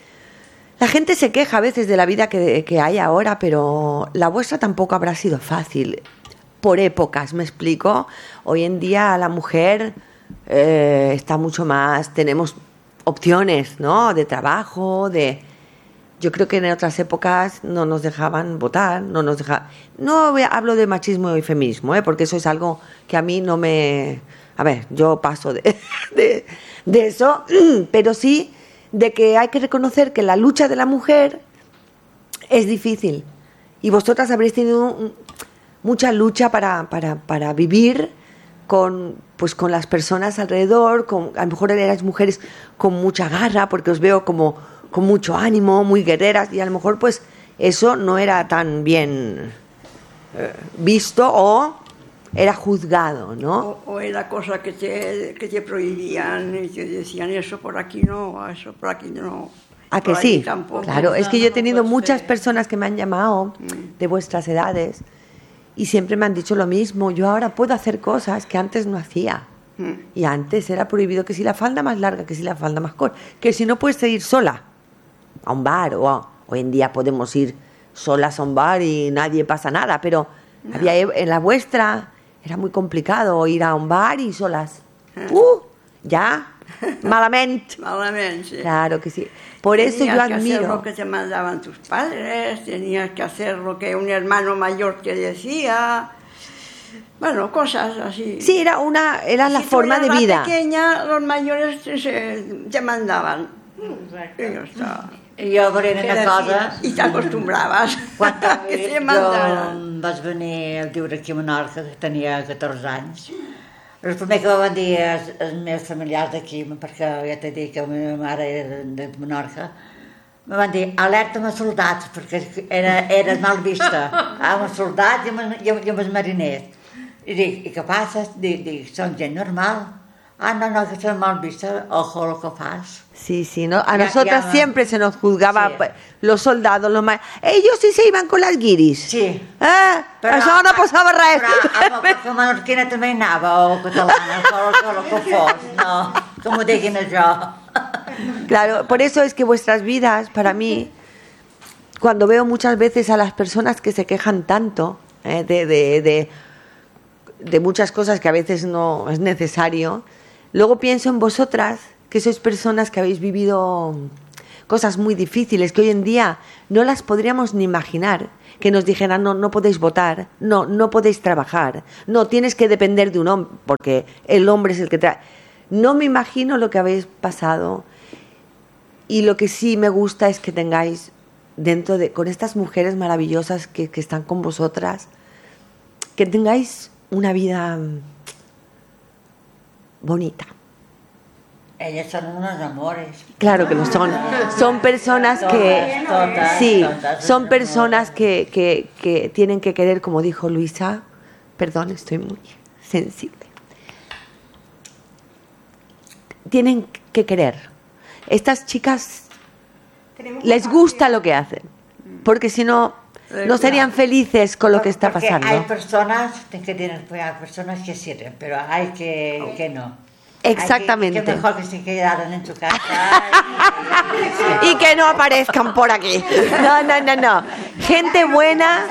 la gente se queja a veces de la vida que, que hay ahora, pero la vuestra tampoco habrá sido fácil. Por épocas, ¿me explico? Hoy en día la mujer eh, está mucho más, tenemos opciones, ¿no? De trabajo, de... Yo creo que en otras épocas no nos dejaban votar, no nos dejaban... No hablo de machismo y feminismo, ¿eh? Porque eso es algo que a mí no me... A ver, yo paso de, de, de eso, pero sí de que hay que reconocer que la lucha de la mujer es difícil. Y vosotras habréis tenido un, mucha lucha para, para, para vivir con, pues, con las personas alrededor, con, a lo mejor erais mujeres con mucha garra, porque os veo como con mucho ánimo, muy guerreras, y a lo mejor pues eso no era tan bien eh, visto o era juzgado, ¿no? O, o era cosa que te, que te prohibían y te decían eso por aquí no, eso por aquí no. ¿A que por allí sí? tampoco. Claro, es que yo he tenido pues, muchas sí. personas que me han llamado de vuestras edades y siempre me han dicho lo mismo. Yo ahora puedo hacer cosas que antes no hacía. Mm. Y antes era prohibido que si la falda más larga, que si la falda más corta, que si no puedes ir sola a un bar, o a- hoy en día podemos ir solas a un bar y nadie pasa nada, pero No. había en la vuestra era muy complicado ir a un bar y solas. Uh, ya, malamente. Malamente, sí. Claro que sí. Por eso Tenías yo que hacer admiro. lo que te mandaban tus padres, tenías que hacer lo que un hermano mayor te decía. Bueno, cosas así. Sí, era una era la Si tú forma de eras vida. más pequeña, los mayores te, se- te mandaban. Y ya está. Jo veuré una cosa... Y te acostumbrabas Quan a que te mandaran. jo vaig venir a viure aquí a Menorca, que tenia catorze anys, el primer que van dir els, els meus familiars d'aquí, perquè ja t'he dit que la meva mare era de Menorca, me van dir, alerta amb els soldats, perquè era, era mal vista, amb els soldats i amb, els- i amb, i amb els mariners. I dic, i què passa? Dic, dic, són gent normal. Ah, no, no, que són mal vista, ojo lo que fas. Sí, sí, ¿no? A Ya- nosotras ya- siempre se nos juzgaba Sí. pues, los soldados, los ma... Ellos sí se iban con las guiris. Sí. Eh? Això no passava res. Però amb la menorquina també hi anava, o catalana, o el que fos, no, que m'ho diguin això. Claro, por eso es que vuestras vidas, para mí, cuando veo muchas veces a las personas que se quejan tanto eh, de, de, de, de muchas cosas que a veces no es necesario, luego pienso en vosotras, que sois personas que habéis vivido cosas muy difíciles, que hoy en día no las podríamos ni imaginar, que nos dijeran, no, no podéis votar, no, no podéis trabajar, no, tienes que depender de un hombre, porque el hombre es el que trae. No me imagino lo que habéis pasado. Y lo que sí me gusta es que tengáis dentro de, con estas mujeres maravillosas que, que están con vosotras, que tengáis una vida bonita. Ellas son unos amores. Claro que lo son. Son personas que... Todas, Sí, todas, son unos personas amores. que, que, que tienen que querer, como dijo Luisa. Perdón, estoy muy sensible. Tienen que querer. Estas chicas Tenemos les una gusta pasión. lo que hacen, porque si no, no serían felices con lo que está Porque pasando. hay personas que tienen, hay personas que sirven, pero hay que, que no. Exactamente. Hay que, que mejor que se quedaran en su casa. Y que no aparezcan por aquí. No, no, no, no. Gente buena,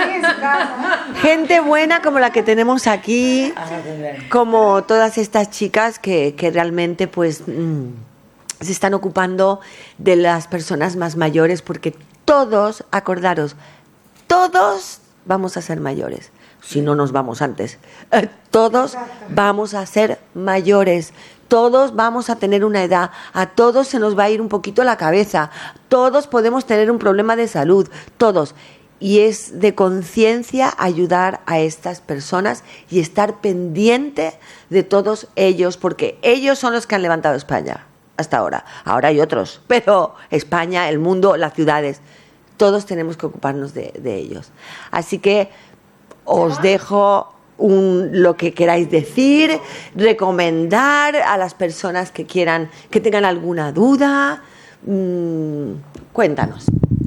gente buena como la que tenemos aquí, como todas estas chicas que, que realmente pues mmm, se están ocupando de las personas más mayores, porque todos, acordaros, todos vamos a ser mayores. Si no nos vamos antes. Eh, todos vamos a ser mayores. Todos vamos a tener una edad. A todos se nos va a ir un poquito la cabeza. Todos podemos tener un problema de salud. Todos. Y es de conciencia ayudar a estas personas y estar pendiente de todos ellos, porque ellos son los que han levantado España hasta ahora. Ahora hay otros, pero España, el mundo, las ciudades, todos tenemos que ocuparnos de, de ellos. Así que os dejo un, lo que queráis decir, recomendar a las personas que quieran, que tengan alguna duda. Mm, cuéntanos.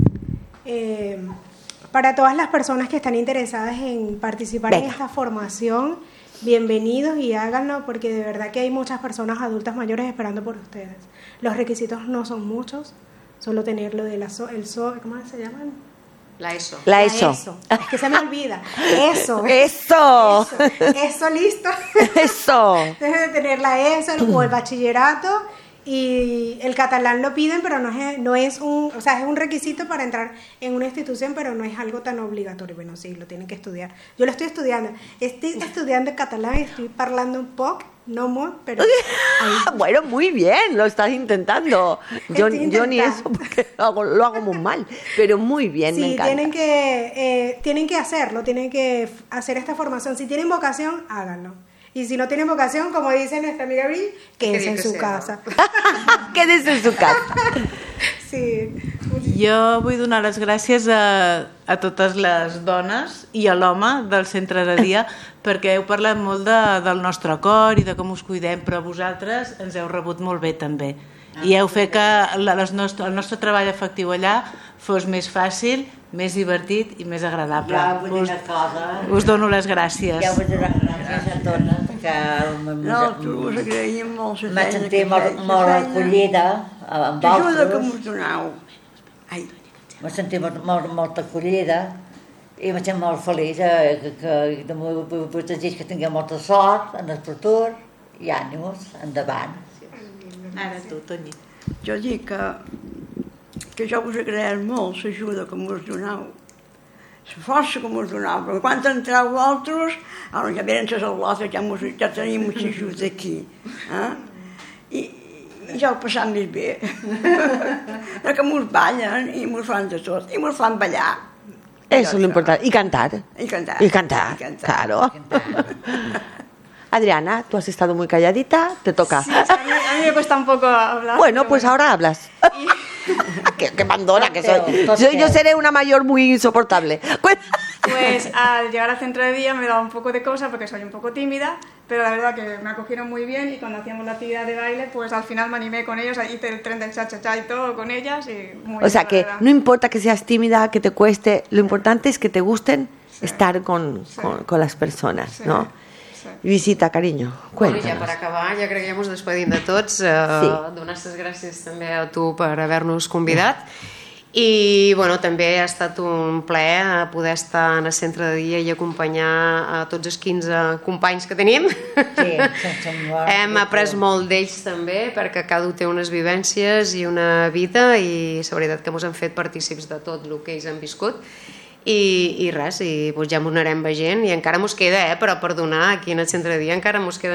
Eh, para todas las personas que están interesadas en participar Venga. en esta formación, bienvenidos y háganlo, porque de verdad que hay muchas personas adultas mayores esperando por ustedes. Los requisitos no son muchos, solo tener lo de la so, el so, ¿cómo se llaman? La ESO. La ESO. Eso. Es que se me olvida. Eso. Eso. Eso, eso listo. Eso. Debe de tener la ESO el- o el bachillerato, y el catalán lo piden, pero no es, no es un, o sea, es un requisito para entrar en una institución, pero no es algo tan obligatorio. Bueno, sí, lo tienen que estudiar. Yo lo estoy estudiando. Estoy estudiando catalán, estoy hablando un poco, no mucho, pero ahí. Bueno, muy bien, lo estás intentando. Yo, Estoy yo ni intentando. eso, porque lo hago, lo hago muy mal, pero muy bien, me Sí, encanta. tienen que, eh, tienen que hacerlo, tienen que f- hacer esta formación. Si tienen vocación, háganlo. Y si no tienen vocación, como dice nuestra amiga Bri, quédense en que su sea, casa. Quédese en su casa. Sí. Jo vull donar les gràcies a, a totes les dones i a l'home del centre de dia, perquè heu parlat molt de, del nostre cor i de com us cuidem, però vosaltres ens heu rebut molt bé també. I heu fet que la, les nostre, el nostre treball efectiu allà fos més fàcil, més divertit i més agradable. Jo vull dir Us, una cosa. us dono les gràcies. Jo vull dir gràcies a totes, que No, tu us agraïm molt la m'he feina sentit que molt, feu, la molt feina, acollida amb l'ajuda que vosaltres. mos donau. Ai, M'he sentit molt, molt, molt acollida i m'he sentit molt feliç, eh, que, que de vull, vull, vull desitjar que tingueu molta sort en el futur i ànims, endavant. Ara tu, Toni. jo dic que, que jo us agraïm molt l'ajuda que mos donau, la força que mos donau, perquè quan entreu vosaltres, ara ja venen les al·lotes, ja, mos, ja tenim l'ajuda aquí. Eh? I, I ja ho passam més bé. Perquè mos ballen i mos fan de tot, i mos fan ballar. Eso es lo importante. Y cantar. I cantar. Y cantar, I cantar. claro. Adriana, tú has estado muy calladita, te toca. Sí, a, mí, a mí me cuesta un poco hablar. Bueno, pero pues ahora hablas. qué, qué mandona que soy. Toteo, Yo, yo toteo. seré una mayor muy insoportable. Cuen- Pues al llegar al centro de día me daba un poco de cosa porque soy un poco tímida, pero la verdad que me acogieron muy bien, y cuando hacíamos la actividad de baile, pues al final me animé con ellos, hice el tren del cha-cha-cha y todo con ellas, y muy O sea bien, que la verdad. no importa que seas tímida, que te cueste, lo importante es que te gusten estar con, Sí. con, con las personas, Sí. ¿no? Sí. Visita, cariño, Bueno, ja cuéntanos. per acabar, ja crec que ja ens despedim de tots. Eh, Sí. Donar les gràcies també a tu per haver-nos convidat. I bueno, també ha estat un plaer poder estar en el centre de dia i acompanyar a tots els quinze companys que tenim. Sí, sense mort. Hem après molt d'ells també, perquè cada un té unes vivències i una vida, i la veritat que ens han fet partícips de tot el que ells han viscut. I, i res, i doncs ja m'ho anarem veient, i encara mos queda, eh, però per donar aquí en el centre de dia encara mos queda